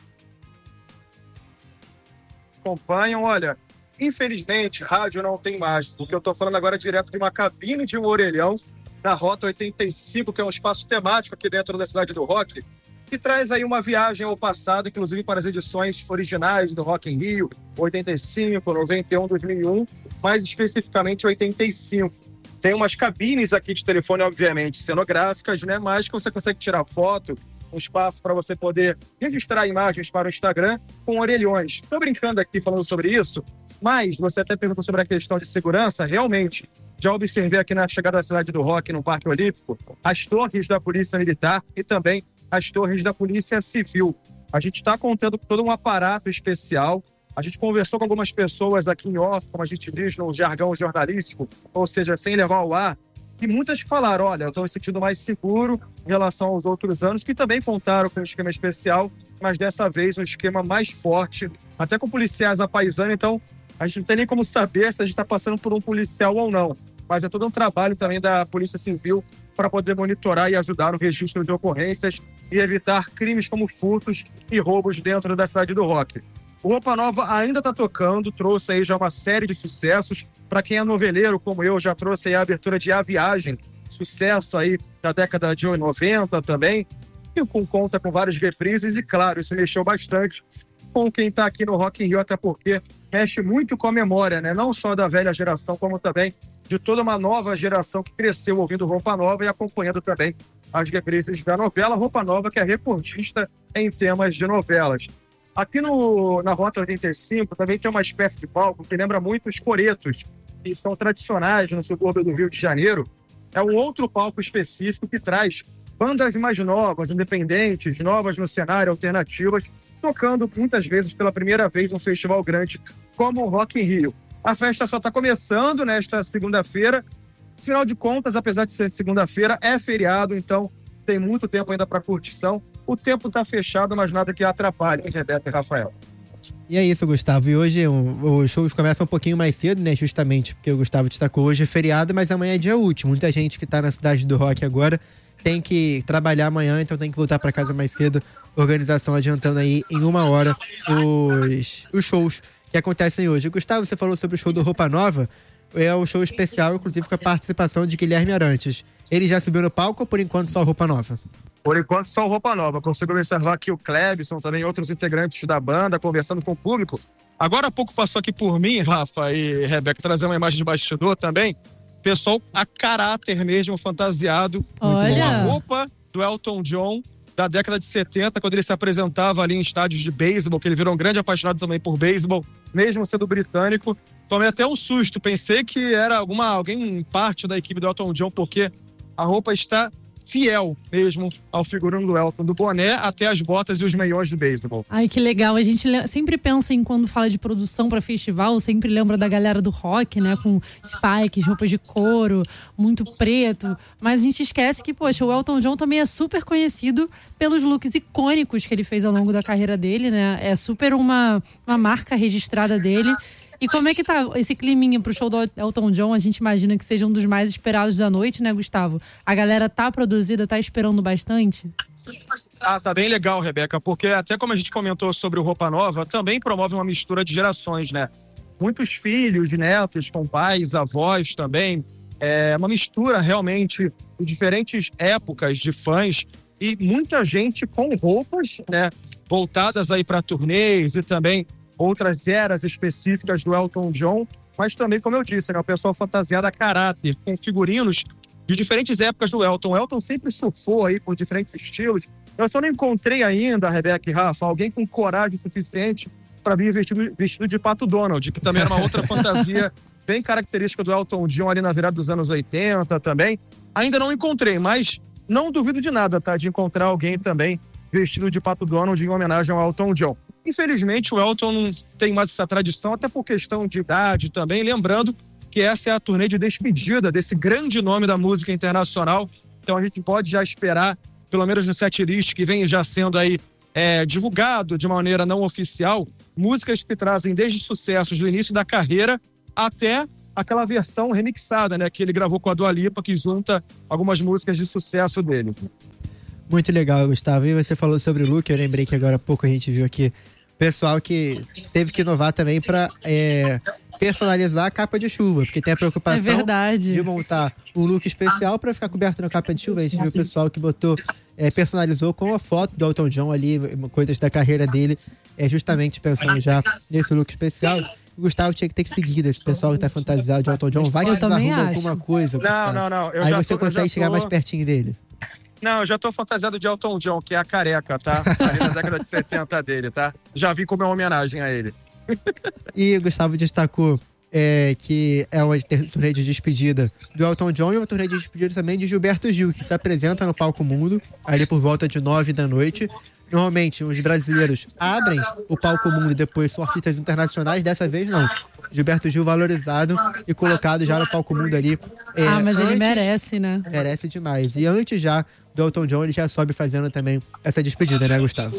Acompanham, olha, infelizmente, rádio não tem mais, porque eu estou falando agora direto de uma cabine de um orelhão na Rota oitenta e cinco, que é um espaço temático aqui dentro da Cidade do Rock, que traz aí uma viagem ao passado, inclusive para as edições originais do Rock in Rio, oitenta e cinco, noventa e um, dois mil e um, mais especificamente oitenta e cinco. Tem umas cabines aqui de telefone, obviamente, cenográficas, né? Mas que você consegue tirar foto, um espaço para você poder registrar imagens para o Instagram com orelhões. Estou brincando aqui falando sobre isso, mas você até perguntou sobre a questão de segurança. Realmente, já observei aqui na chegada da Cidade do Rock, no Parque Olímpico, as torres da Polícia Militar e também as torres da Polícia Civil. A gente está contando com todo um aparato especial. A gente conversou com algumas pessoas aqui em off, como a gente diz no jargão jornalístico, ou seja, sem levar ao ar, e muitas falaram, olha, eu estou me sentindo mais seguro em relação aos outros anos, que também contaram com um esquema especial, mas dessa vez um esquema mais forte, até com policiais à paisana. Então a gente não tem nem como saber se a gente está passando por um policial ou não, mas é todo um trabalho também da Polícia Civil para poder monitorar e ajudar no registro de ocorrências e evitar crimes como furtos e roubos dentro da Cidade do Rock. O Roupa Nova ainda está tocando, trouxe aí já uma série de sucessos. Para quem é noveleiro, como eu, já trouxe aí a abertura de A Viagem, sucesso aí da década de noventa também, e com conta com vários reprises, e claro, isso mexeu bastante com quem está aqui no Rock in Rio, até porque mexe muito com a memória, né? Não só da velha geração, como também de toda uma nova geração que cresceu ouvindo Roupa Nova e acompanhando também as reprises da novela Roupa Nova, que é recordista em temas de novelas. Aqui no, na Rota oitenta e cinco também tem uma espécie de palco que lembra muito os coretos, que são tradicionais no subúrbio do Rio de Janeiro. É um outro palco específico que traz bandas mais novas, independentes, novas no cenário, alternativas, tocando muitas vezes pela primeira vez um festival grande como o Rock in Rio. A festa só está começando nesta segunda-feira. Afinal de contas, apesar de ser segunda-feira, é feriado, então tem muito tempo ainda para curtição. O tempo está fechado, mas nada que atrapalhe, Rebeca e Rafael. E é isso, Gustavo. E hoje um, os shows começam um pouquinho mais cedo, né? Justamente porque o Gustavo destacou, hoje é feriado, mas amanhã é dia útil. Muita gente que está na Cidade do Rock agora tem que trabalhar amanhã, então tem que voltar para casa mais cedo. Organização adiantando aí em uma hora os, os shows que acontecem hoje. Gustavo, você falou sobre o show do Roupa Nova. É um show especial, inclusive com a participação de Guilherme Arantes. Ele já subiu no palco ou por enquanto só Roupa Nova? Por enquanto, só Roupa Nova. Consigo observar aqui o Clebson, também outros integrantes da banda, conversando com o público. Agora há pouco passou aqui por mim, Rafa e Rebeca, trazer uma imagem de bastidor também. Pessoal a caráter mesmo, fantasiado. Olha. Com a roupa do Elton John, da década de setenta, quando ele se apresentava ali em estádios de beisebol, que ele virou um grande apaixonado também por beisebol, mesmo sendo britânico. Tomei até um susto, pensei que era alguma, alguém parte da equipe do Elton John, porque a roupa está fiel mesmo ao figurino do Elton, do boné até as botas e os meiões do beisebol. Ai, que legal. A gente sempre pensa em, quando fala de produção para festival, sempre lembra da galera do rock, né? Com spikes, roupas de couro, muito preto. Mas a gente esquece que, poxa, o Elton John também é super conhecido pelos looks icônicos que ele fez ao longo da carreira dele, né? É super uma, uma marca registrada dele. E como é que tá esse climinha pro show do Elton John? A gente imagina que seja um dos mais esperados da noite, né, Gustavo? A galera tá produzida, tá esperando bastante? Ah, tá bem legal, Rebeca, porque até como a gente comentou sobre o Roupa Nova, também promove uma mistura de gerações, né? Muitos filhos, netos, com pais, avós também. É uma mistura realmente de diferentes épocas de fãs e muita gente com roupas, né, voltadas aí para turnês e também outras eras específicas do Elton John, mas também, como eu disse, né, o pessoal fantasiado a caráter, com figurinos de diferentes épocas do Elton. O Elton sempre surfou aí por diferentes estilos. Eu só não encontrei ainda, Rebeca e Rafa, alguém com coragem suficiente para vir vestido, vestido de Pato Donald, que também era uma outra fantasia bem característica do Elton John ali na virada dos anos oitenta também. Ainda não encontrei, mas não duvido de nada, tá? De encontrar alguém também vestido de Pato Donald em homenagem ao Elton John. Infelizmente, o Elton não tem mais essa tradição, até por questão de idade também. Lembrando que essa é a turnê de despedida desse grande nome da música internacional. Então a gente pode já esperar, pelo menos no setlist que vem já sendo aí é, divulgado de maneira não oficial, músicas que trazem desde sucessos do início da carreira até aquela versão remixada, né, que ele gravou com a Dua Lipa, que junta algumas músicas de sucesso dele. Muito legal, Gustavo. E você falou sobre o look, eu lembrei que agora há pouco a gente viu aqui pessoal que teve que inovar também para é, personalizar a capa de chuva, porque tem a preocupação é de montar um look especial para ficar coberto na capa de chuva. A gente viu o pessoal que botou, é, personalizou com a foto do Elton John ali, coisas da carreira dele, é, justamente pensando já nesse look especial. O Gustavo tinha que ter seguido esse pessoal que tá fantasiado de Elton John. Vai que desarruma alguma coisa. Não, não, não. Eu Aí já você tô, consegue tô... chegar mais pertinho dele. Não, eu já tô fantasiado de Elton John, que é a careca, tá? Ali na década de setenta dele, tá? Já vi como é uma homenagem a ele. E o Gustavo destacou é, que é uma turnê de despedida do Elton John e uma turnê de despedida também de Gilberto Gil, que se apresenta no Palco Mundo, ali por volta de nove da noite. Normalmente, os brasileiros abrem o Palco Mundo e depois são artistas internacionais. Dessa vez, não. Gilberto Gil valorizado e colocado já no Palco Mundo ali. É, ah, mas antes, ele merece, né? Merece demais. E antes já do Elton John, ele já sobe fazendo também essa despedida, né, Gustavo?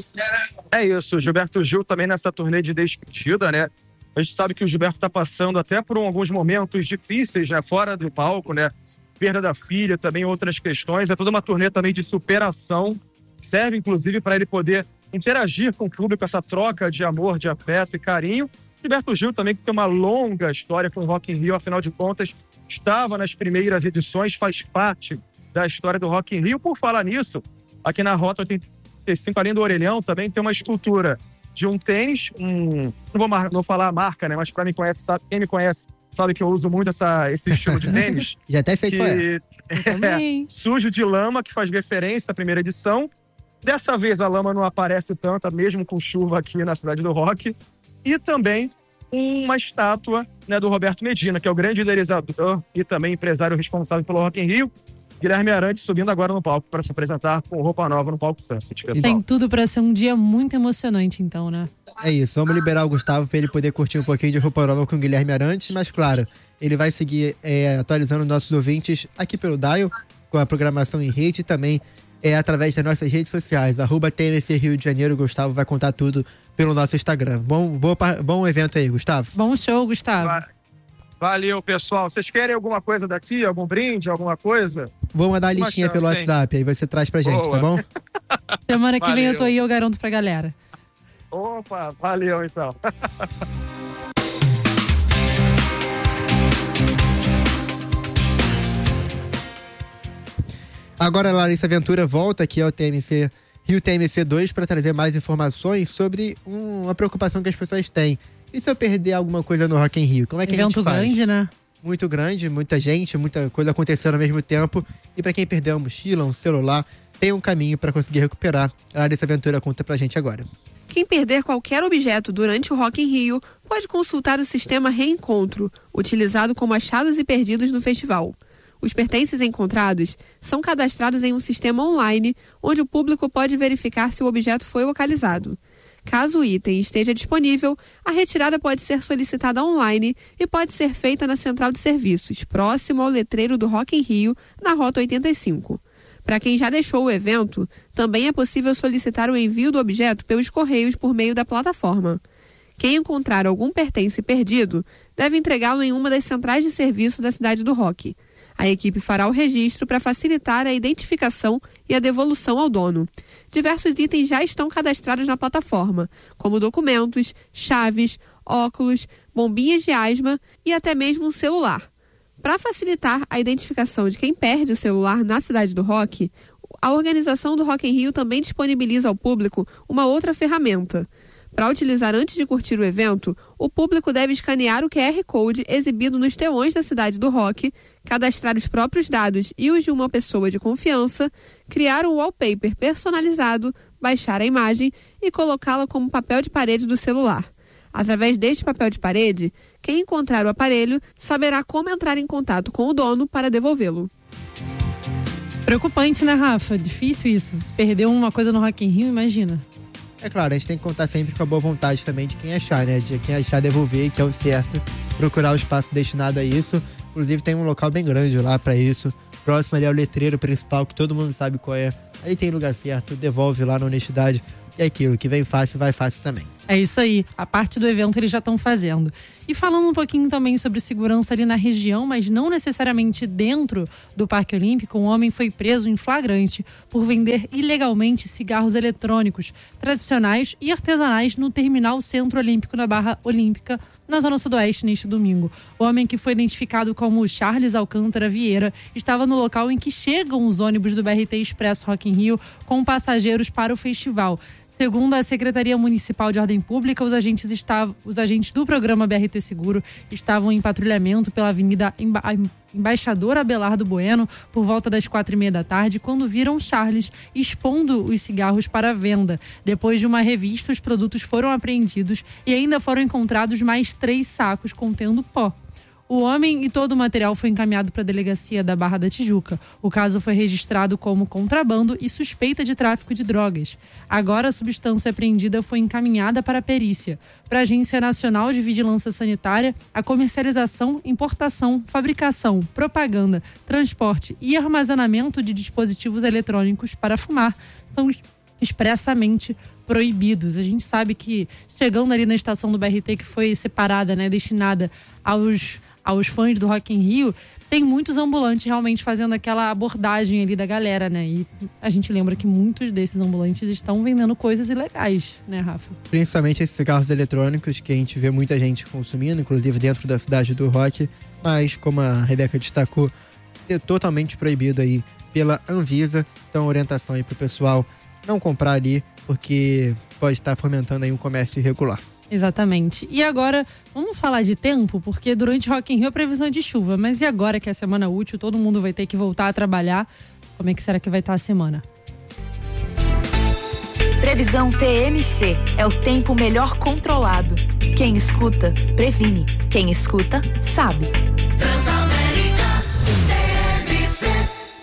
É isso. Gilberto Gil também nessa turnê de despedida, né? A gente sabe que o Gilberto tá passando até por alguns momentos difíceis, né? Fora do palco, né? Perda da filha, também outras questões. É toda uma turnê também de superação. Serve, inclusive, para ele poder interagir com o público, essa troca de amor, de afeto e carinho. Gilberto Gil também, que tem uma longa história com o Rock in Rio, afinal de contas, estava nas primeiras edições, faz parte da história do Rock in Rio. Por falar nisso, aqui na Rota oitenta e cinco, além do orelhão, também tem uma escultura de um tênis, um, não vou, mar, não vou falar a marca, né? Mas para quem conhece, sabe, quem me conhece sabe que eu uso muito essa, esse estilo de tênis. Já até sei que, qual é. é. Sujo de lama, que faz referência à primeira edição. Dessa vez a lama não aparece tanto, mesmo com chuva aqui na Cidade do Rock. E também uma estátua, né, do Roberto Medina, que é o grande idealizador e também empresário responsável pelo Rock in Rio. Guilherme Arantes subindo agora no palco para se apresentar com roupa nova no palco Sunset. Pessoal. Tem tudo para ser um dia muito emocionante, então, né? É isso, vamos liberar o Gustavo para ele poder curtir um pouquinho de roupa nova com o Guilherme Arantes, mas claro, ele vai seguir é, atualizando nossos ouvintes aqui pelo Dial, com a programação em rede e também é, através das nossas redes sociais, arroba T N C Rio de Janeiro. O Gustavo vai contar tudo pelo nosso Instagram. Bom, boa, bom evento aí, Gustavo. Bom show, Gustavo. Vai. Valeu, pessoal. Vocês querem alguma coisa daqui? Algum brinde? Alguma coisa? Vou mandar a listinha pelo WhatsApp, aí você traz pra gente, Boa. Tá bom? Semana que Valeu. vem eu tô aí, eu garanto pra galera. Opa, valeu então. Agora a Larissa Ventura volta aqui ao T M C Rio T M C dois para trazer mais informações sobre um, uma preocupação que as pessoas têm. E se eu perder alguma coisa no Rock in Rio? Como é que Evento a gente faz? grande, né? Muito grande, muita gente, muita coisa acontecendo ao mesmo tempo. E para quem perdeu a mochila, um celular, tem um caminho para conseguir recuperar. A Larissa Ventura conta pra gente agora. Quem perder qualquer objeto durante o Rock in Rio pode consultar o sistema Reencontro, utilizado como achados e perdidos no festival. Os pertences encontrados são cadastrados em um sistema online, onde o público pode verificar se o objeto foi localizado. Caso o item esteja disponível, a retirada pode ser solicitada online e pode ser feita na central de serviços, próximo ao letreiro do Rock in Rio, na Rota oitenta e cinco. Para quem já deixou o evento, também é possível solicitar o envio do objeto pelos correios por meio da plataforma. Quem encontrar algum pertence perdido deve entregá-lo em uma das centrais de serviço da cidade do Rock. A equipe fará o registro para facilitar a identificação e a devolução ao dono. Diversos itens já estão cadastrados na plataforma, como documentos, chaves, óculos, bombinhas de asma e até mesmo um celular. Para facilitar a identificação de quem perde o celular na cidade do Rock, a organização do Rock in Rio também disponibiliza ao público uma outra ferramenta. Para utilizar antes de curtir o evento, o público deve escanear o Q R Code exibido nos telões da Cidade do Rock, cadastrar os próprios dados e os de uma pessoa de confiança, criar um wallpaper personalizado, baixar a imagem e colocá-la como papel de parede do celular. Através deste papel de parede, quem encontrar o aparelho saberá como entrar em contato com o dono para devolvê-lo. Preocupante, né, Rafa? Difícil isso. Se perdeu uma coisa no Rock in Rio, imagina. É claro, a gente tem que contar sempre com a boa vontade também de quem achar, né? De quem achar devolver, que é o certo. Procurar o espaço destinado a isso. Inclusive tem um local bem grande lá para isso. Próximo ali é o letreiro principal, que todo mundo sabe qual é. Aí tem lugar certo, devolve lá na honestidade. E é aquilo, que vem fácil, vai fácil também. É isso aí, a parte do evento eles já estão fazendo. E falando um pouquinho também sobre segurança ali na região, mas não necessariamente dentro do Parque Olímpico, um homem foi preso em flagrante por vender ilegalmente cigarros eletrônicos tradicionais e artesanais no Terminal Centro Olímpico na Barra Olímpica, na Zona Sudoeste, neste domingo. O homem, que foi identificado como Charles Alcântara Vieira, estava no local em que chegam os ônibus do B R T Expresso Rock in Rio com passageiros para o festival. Segundo a Secretaria Municipal de Ordem Pública, os agentes, estavam, os agentes do programa B R T Seguro estavam em patrulhamento pela Avenida Emba, Embaixador Abelardo Bueno por volta das quatro e meia da tarde, quando viram Charles expondo os cigarros para venda. Depois de uma revista, os produtos foram apreendidos e ainda foram encontrados mais três sacos contendo pó. O homem e todo o material foi encaminhado para a delegacia da Barra da Tijuca. O caso foi registrado como contrabando e suspeita de tráfico de drogas. Agora a substância apreendida foi encaminhada para a perícia. Para a Agência Nacional de Vigilância Sanitária, a comercialização, importação, fabricação, propaganda, transporte e armazenamento de dispositivos eletrônicos para fumar são expressamente proibidos. A gente sabe que, chegando ali na estação do B R T, que foi separada, né, destinada aos aos fãs do Rock in Rio, tem muitos ambulantes realmente fazendo aquela abordagem ali da galera, né? E a gente lembra que muitos desses ambulantes estão vendendo coisas ilegais, né, Rafa? Principalmente esses cigarros eletrônicos que a gente vê muita gente consumindo, inclusive dentro da cidade do rock, mas, como a Rebeca destacou, é totalmente proibido aí pela Anvisa. Então, orientação aí pro pessoal não comprar ali, porque pode estar fomentando aí um comércio irregular. Exatamente. E agora, vamos falar de tempo, porque durante o Rock in Rio a previsão é de chuva, mas e agora que é semana útil, todo mundo vai ter que voltar a trabalhar, como é que será que vai estar a semana? Previsão T M C, é o tempo melhor controlado. Quem escuta, previne. Quem escuta, sabe. Transamérica, T M C.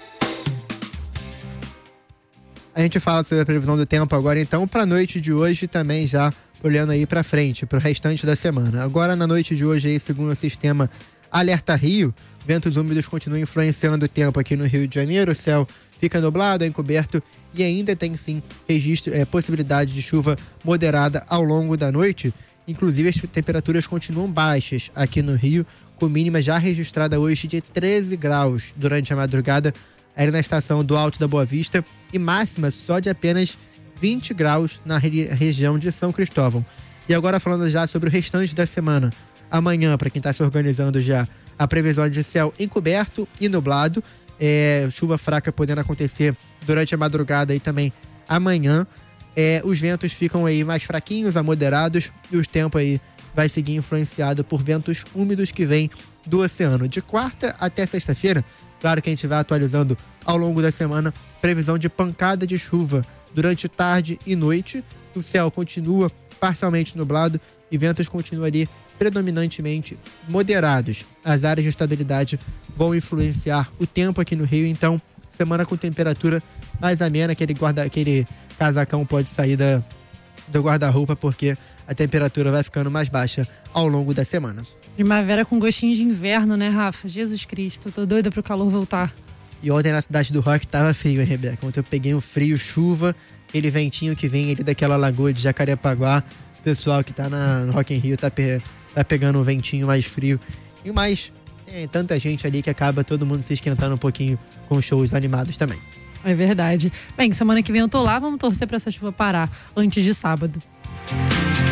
A gente fala sobre a previsão do tempo agora, então, para a noite de hoje também já olhando aí para frente, para o restante da semana. Agora, na noite de hoje, aí, segundo o sistema Alerta Rio, ventos úmidos continuam influenciando o tempo aqui no Rio de Janeiro. O céu fica nublado, é encoberto e ainda tem, sim, registro, é, possibilidade de chuva moderada ao longo da noite. Inclusive, as temperaturas continuam baixas aqui no Rio, com mínima já registrada hoje de treze graus durante a madrugada, aí na estação do Alto da Boa Vista, e máxima só de apenas vinte graus na re- região de São Cristóvão. E agora falando já sobre o restante da semana. Amanhã, para quem está se organizando já, a previsão é de céu encoberto e nublado. É, chuva fraca podendo acontecer durante a madrugada e também amanhã. É, os ventos ficam aí mais fraquinhos a moderados e o tempo aí vai seguir influenciado por ventos úmidos que vêm do oceano. De quarta até sexta-feira, claro que a gente vai atualizando ao longo da semana, previsão de pancada de chuva durante tarde e noite. O céu continua parcialmente nublado e ventos continuam ali predominantemente moderados. As áreas de estabilidade vão influenciar o tempo aqui no Rio, então semana com temperatura mais amena, aquele, guarda, aquele casacão pode sair da, do guarda-roupa, porque a temperatura vai ficando mais baixa ao longo da semana. Primavera com gostinho de inverno, né, Rafa? Jesus Cristo, tô doida pro calor voltar. E ontem na cidade do Rock tava frio, hein, Rebeca? Ontem eu peguei um frio, chuva, aquele ventinho que vem ali daquela lagoa de Jacarepaguá. O pessoal que tá na, no Rock in Rio tá, pe- tá pegando um ventinho mais frio. E mais, tem tanta gente ali que acaba todo mundo se esquentando um pouquinho com shows animados também. É verdade. Bem, semana que vem eu tô lá, vamos torcer pra essa chuva parar antes de sábado.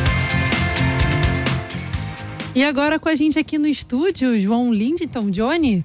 E agora com a gente aqui no estúdio, João Lindington, Johnny.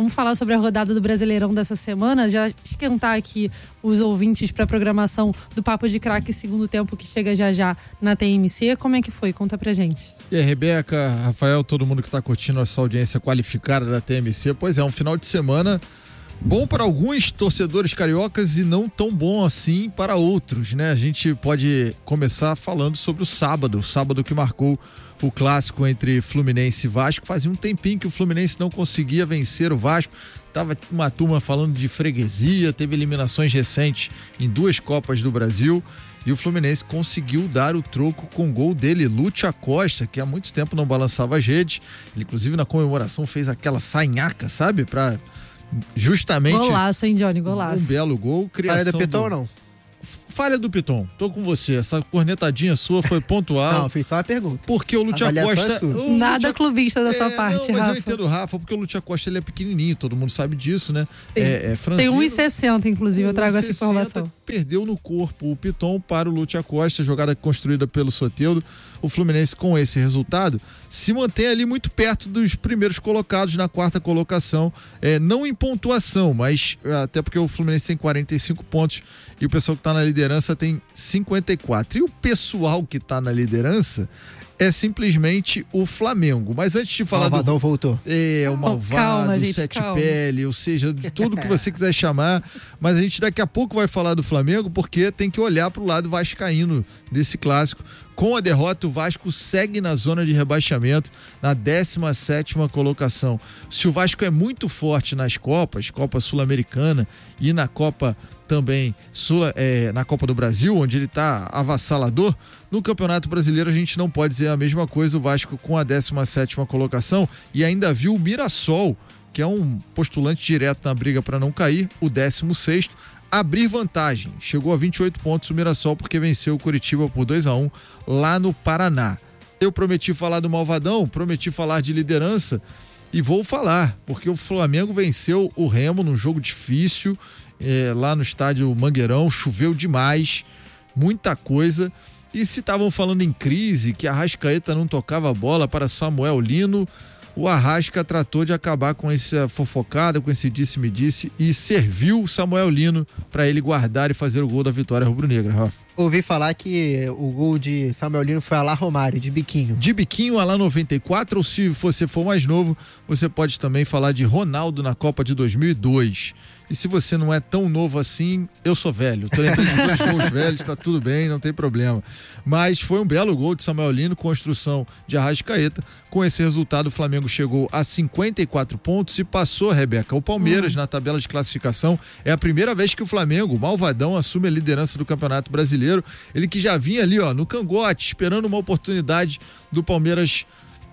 Vamos falar sobre a rodada do Brasileirão dessa semana, já esquentar aqui os ouvintes para a programação do Papo de Craque segundo tempo que chega já já na T M C. Como é que foi? Conta pra gente. E aí, Rebeca, Rafael, todo mundo que está curtindo essa audiência qualificada da T M C. Pois é, um final de semana bom para alguns torcedores cariocas e não tão bom assim para outros, né? A gente pode começar falando sobre o sábado, o sábado que marcou o clássico entre Fluminense e Vasco. Fazia um tempinho que o Fluminense não conseguia vencer o Vasco. Tava uma turma falando de freguesia, teve eliminações recentes em duas Copas do Brasil e o Fluminense conseguiu dar o troco com o gol dele, Lúcio Acosta, que há muito tempo não balançava as redes. Ele, inclusive, na comemoração fez aquela sainhaca, sabe? Pra justamente... Golaço, hein, Johnny? Golaço. Um belo gol. Falha do Piton ou não? Falha do Piton, tô com você. Essa cornetadinha sua foi pontual. Não, fiz só uma pergunta. Porque o Lúcio Acosta... É o Nada Lúcio... clubista da é, sua parte, não, mas Rafa. eu entendo, Rafa, porque o Lúcio Acosta ele é pequenininho, todo mundo sabe disso, né? Tem, é, é franzino, tem um e sessenta, inclusive, eu trago essa informação. Perdeu no corpo o Piton para o Lúcio Acosta, jogada construída pelo Soteldo. O Fluminense, com esse resultado, se mantém ali muito perto dos primeiros colocados na quarta colocação, é, não em pontuação, mas até porque o Fluminense tem quarenta e cinco pontos e o pessoal que está na liderança tem cinquenta e quatro. E o pessoal que está na liderança é simplesmente o Flamengo. Mas antes de falar o Malvadão do... voltou. É, o Malvado, calma, o gente, Sete calma. Pele, ou seja, tudo que você quiser chamar. Mas a gente daqui a pouco vai falar do Flamengo, porque tem que olhar para o lado vascaíno desse clássico. Com a derrota, o Vasco segue na zona de rebaixamento, na décima sétima colocação. Se o Vasco é muito forte nas Copas, Copa Sul-Americana e na Copa também Sul, é, na Copa do Brasil, onde ele está avassalador, no Campeonato Brasileiro a gente não pode dizer a mesma coisa. O Vasco com a décima sétima colocação e ainda viu o Mirassol, que é um postulante direto na briga para não cair, o décimo sexto, abrir vantagem. Chegou a vinte e oito pontos o Mirassol porque venceu o Curitiba por dois a um lá no Paraná. Eu prometi falar do Malvadão, prometi falar de liderança e vou falar, porque o Flamengo venceu o Remo num jogo difícil, é, lá no estádio Mangueirão, choveu demais, muita coisa. E se estavam falando em crise, que a Arrascaeta não tocava a bola para Samuel Lino, o Arrasca tratou de acabar com essa fofocada, com esse disse-me-disse e serviu o Samuel Lino para ele guardar e fazer o gol da vitória rubro-negra, Rafa. Ouvi falar que o gol de Samuel Lino foi a lá Romário, de biquinho. De biquinho a lá noventa e quatro, ou se você for mais novo, você pode também falar de Ronaldo na Copa de dois mil e dois. E se você não é tão novo assim, eu sou velho. Tô lembrando de dois gols velhos, tá tudo bem, não tem problema. Mas foi um belo gol de Samuel Lino, construção de Arrascaeta. Com esse resultado, o Flamengo chegou a cinquenta e quatro pontos e passou, Rebeca, o Palmeiras uhum. na tabela de classificação. É a primeira vez que o Flamengo, o Malvadão, assume a liderança do Campeonato Brasileiro. Ele que já vinha ali, ó, no cangote, esperando uma oportunidade do Palmeiras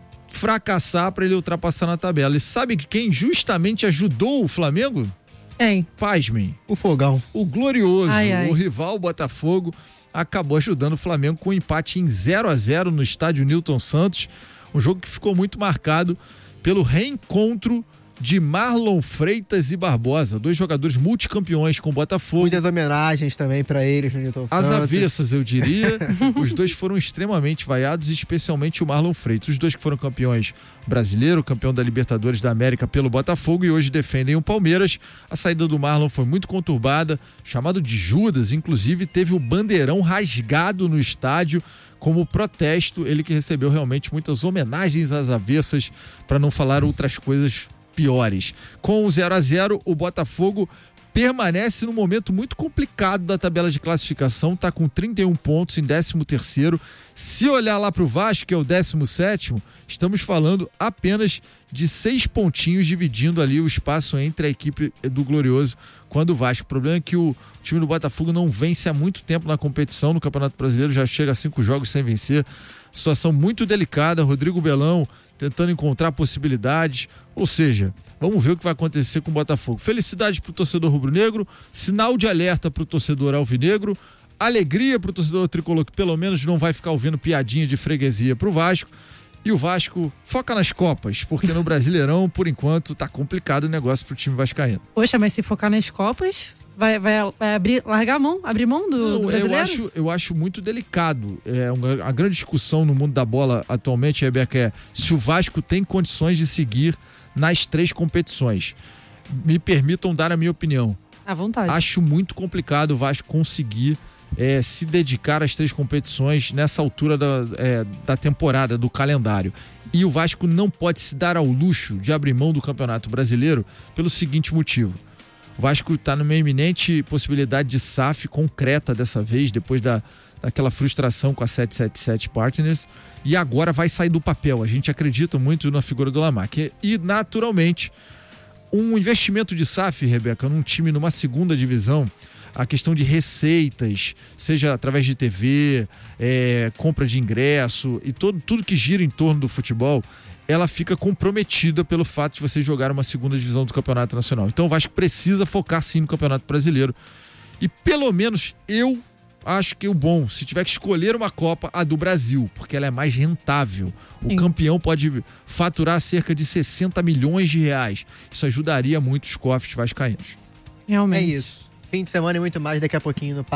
fracassar para ele ultrapassar na tabela. E sabe quem justamente ajudou o Flamengo? Quem? Pasmem. O Fogão. O glorioso, ai, ai. o rival Botafogo, acabou ajudando o Flamengo com um empate em zero a zero no estádio Newton Santos. Um jogo que ficou muito marcado pelo reencontro de Marlon Freitas e Barbosa, dois jogadores multicampeões com o Botafogo. Muitas homenagens também para eles no Newton Santos. As avessas, eu diria. Os dois foram extremamente vaiados, especialmente o Marlon Freitas. Os dois que foram campeões brasileiro, campeão da Libertadores da América pelo Botafogo e hoje defendem o Palmeiras. A saída do Marlon foi muito conturbada, chamado de Judas, inclusive teve o bandeirão rasgado no estádio como protesto, ele que recebeu realmente muitas homenagens às avessas, para não falar outras coisas piores. Com o zero a zero, o Botafogo permanece num momento muito complicado da tabela de classificação, está com trinta e um pontos em décimo terceiro. Se olhar lá para o Vasco, que é o décimo sétimo, estamos falando apenas de seis pontinhos dividindo ali o espaço entre a equipe do Glorioso quando o Vasco. O problema é que o time do Botafogo não vence há muito tempo na competição, no Campeonato Brasileiro, já chega a cinco jogos sem vencer. Situação muito delicada, Rodrigo Belão tentando encontrar possibilidades, ou seja, vamos ver o que vai acontecer com o Botafogo. Felicidade para o torcedor rubro-negro, sinal de alerta para o torcedor alvinegro, alegria para o torcedor tricolor que pelo menos não vai ficar ouvindo piadinha de freguesia para o Vasco. E o Vasco foca nas Copas, porque no Brasileirão, por enquanto, tá complicado o negócio pro time vascaíno. Poxa, mas se focar nas Copas, vai, vai, vai abrir, largar a mão, abrir mão do, Não, do brasileiro? Eu acho, eu acho muito delicado. É uma, a grande discussão no mundo da bola atualmente, Rebeca, é se o Vasco tem condições de seguir nas três competições. Me permitam dar a minha opinião. À vontade. Acho muito complicado o Vasco conseguir é, se dedicar às três competições nessa altura da, é, da temporada, do calendário. E o Vasco não pode se dar ao luxo de abrir mão do Campeonato Brasileiro pelo seguinte motivo. O Vasco está numa iminente possibilidade de S A F concreta dessa vez, depois da, daquela frustração com a sete sete sete Partners, e agora vai sair do papel. A gente acredita muito na figura do Lamarck. E, naturalmente, um investimento de S A F, Rebeca, num time numa segunda divisão, a questão de receitas, seja através de T V, é, compra de ingresso e todo, tudo que gira em torno do futebol, ela fica comprometida pelo fato de você jogar uma segunda divisão do Campeonato Nacional. Então o Vasco precisa focar sim no Campeonato Brasileiro. E pelo menos eu acho que o bom, se tiver que escolher uma Copa, a do Brasil, porque ela é mais rentável. O Sim. campeão pode faturar cerca de sessenta milhões de reais. Isso ajudaria muito os cofres vascaínos. Realmente. É isso. Fim de semana e muito mais daqui a pouquinho no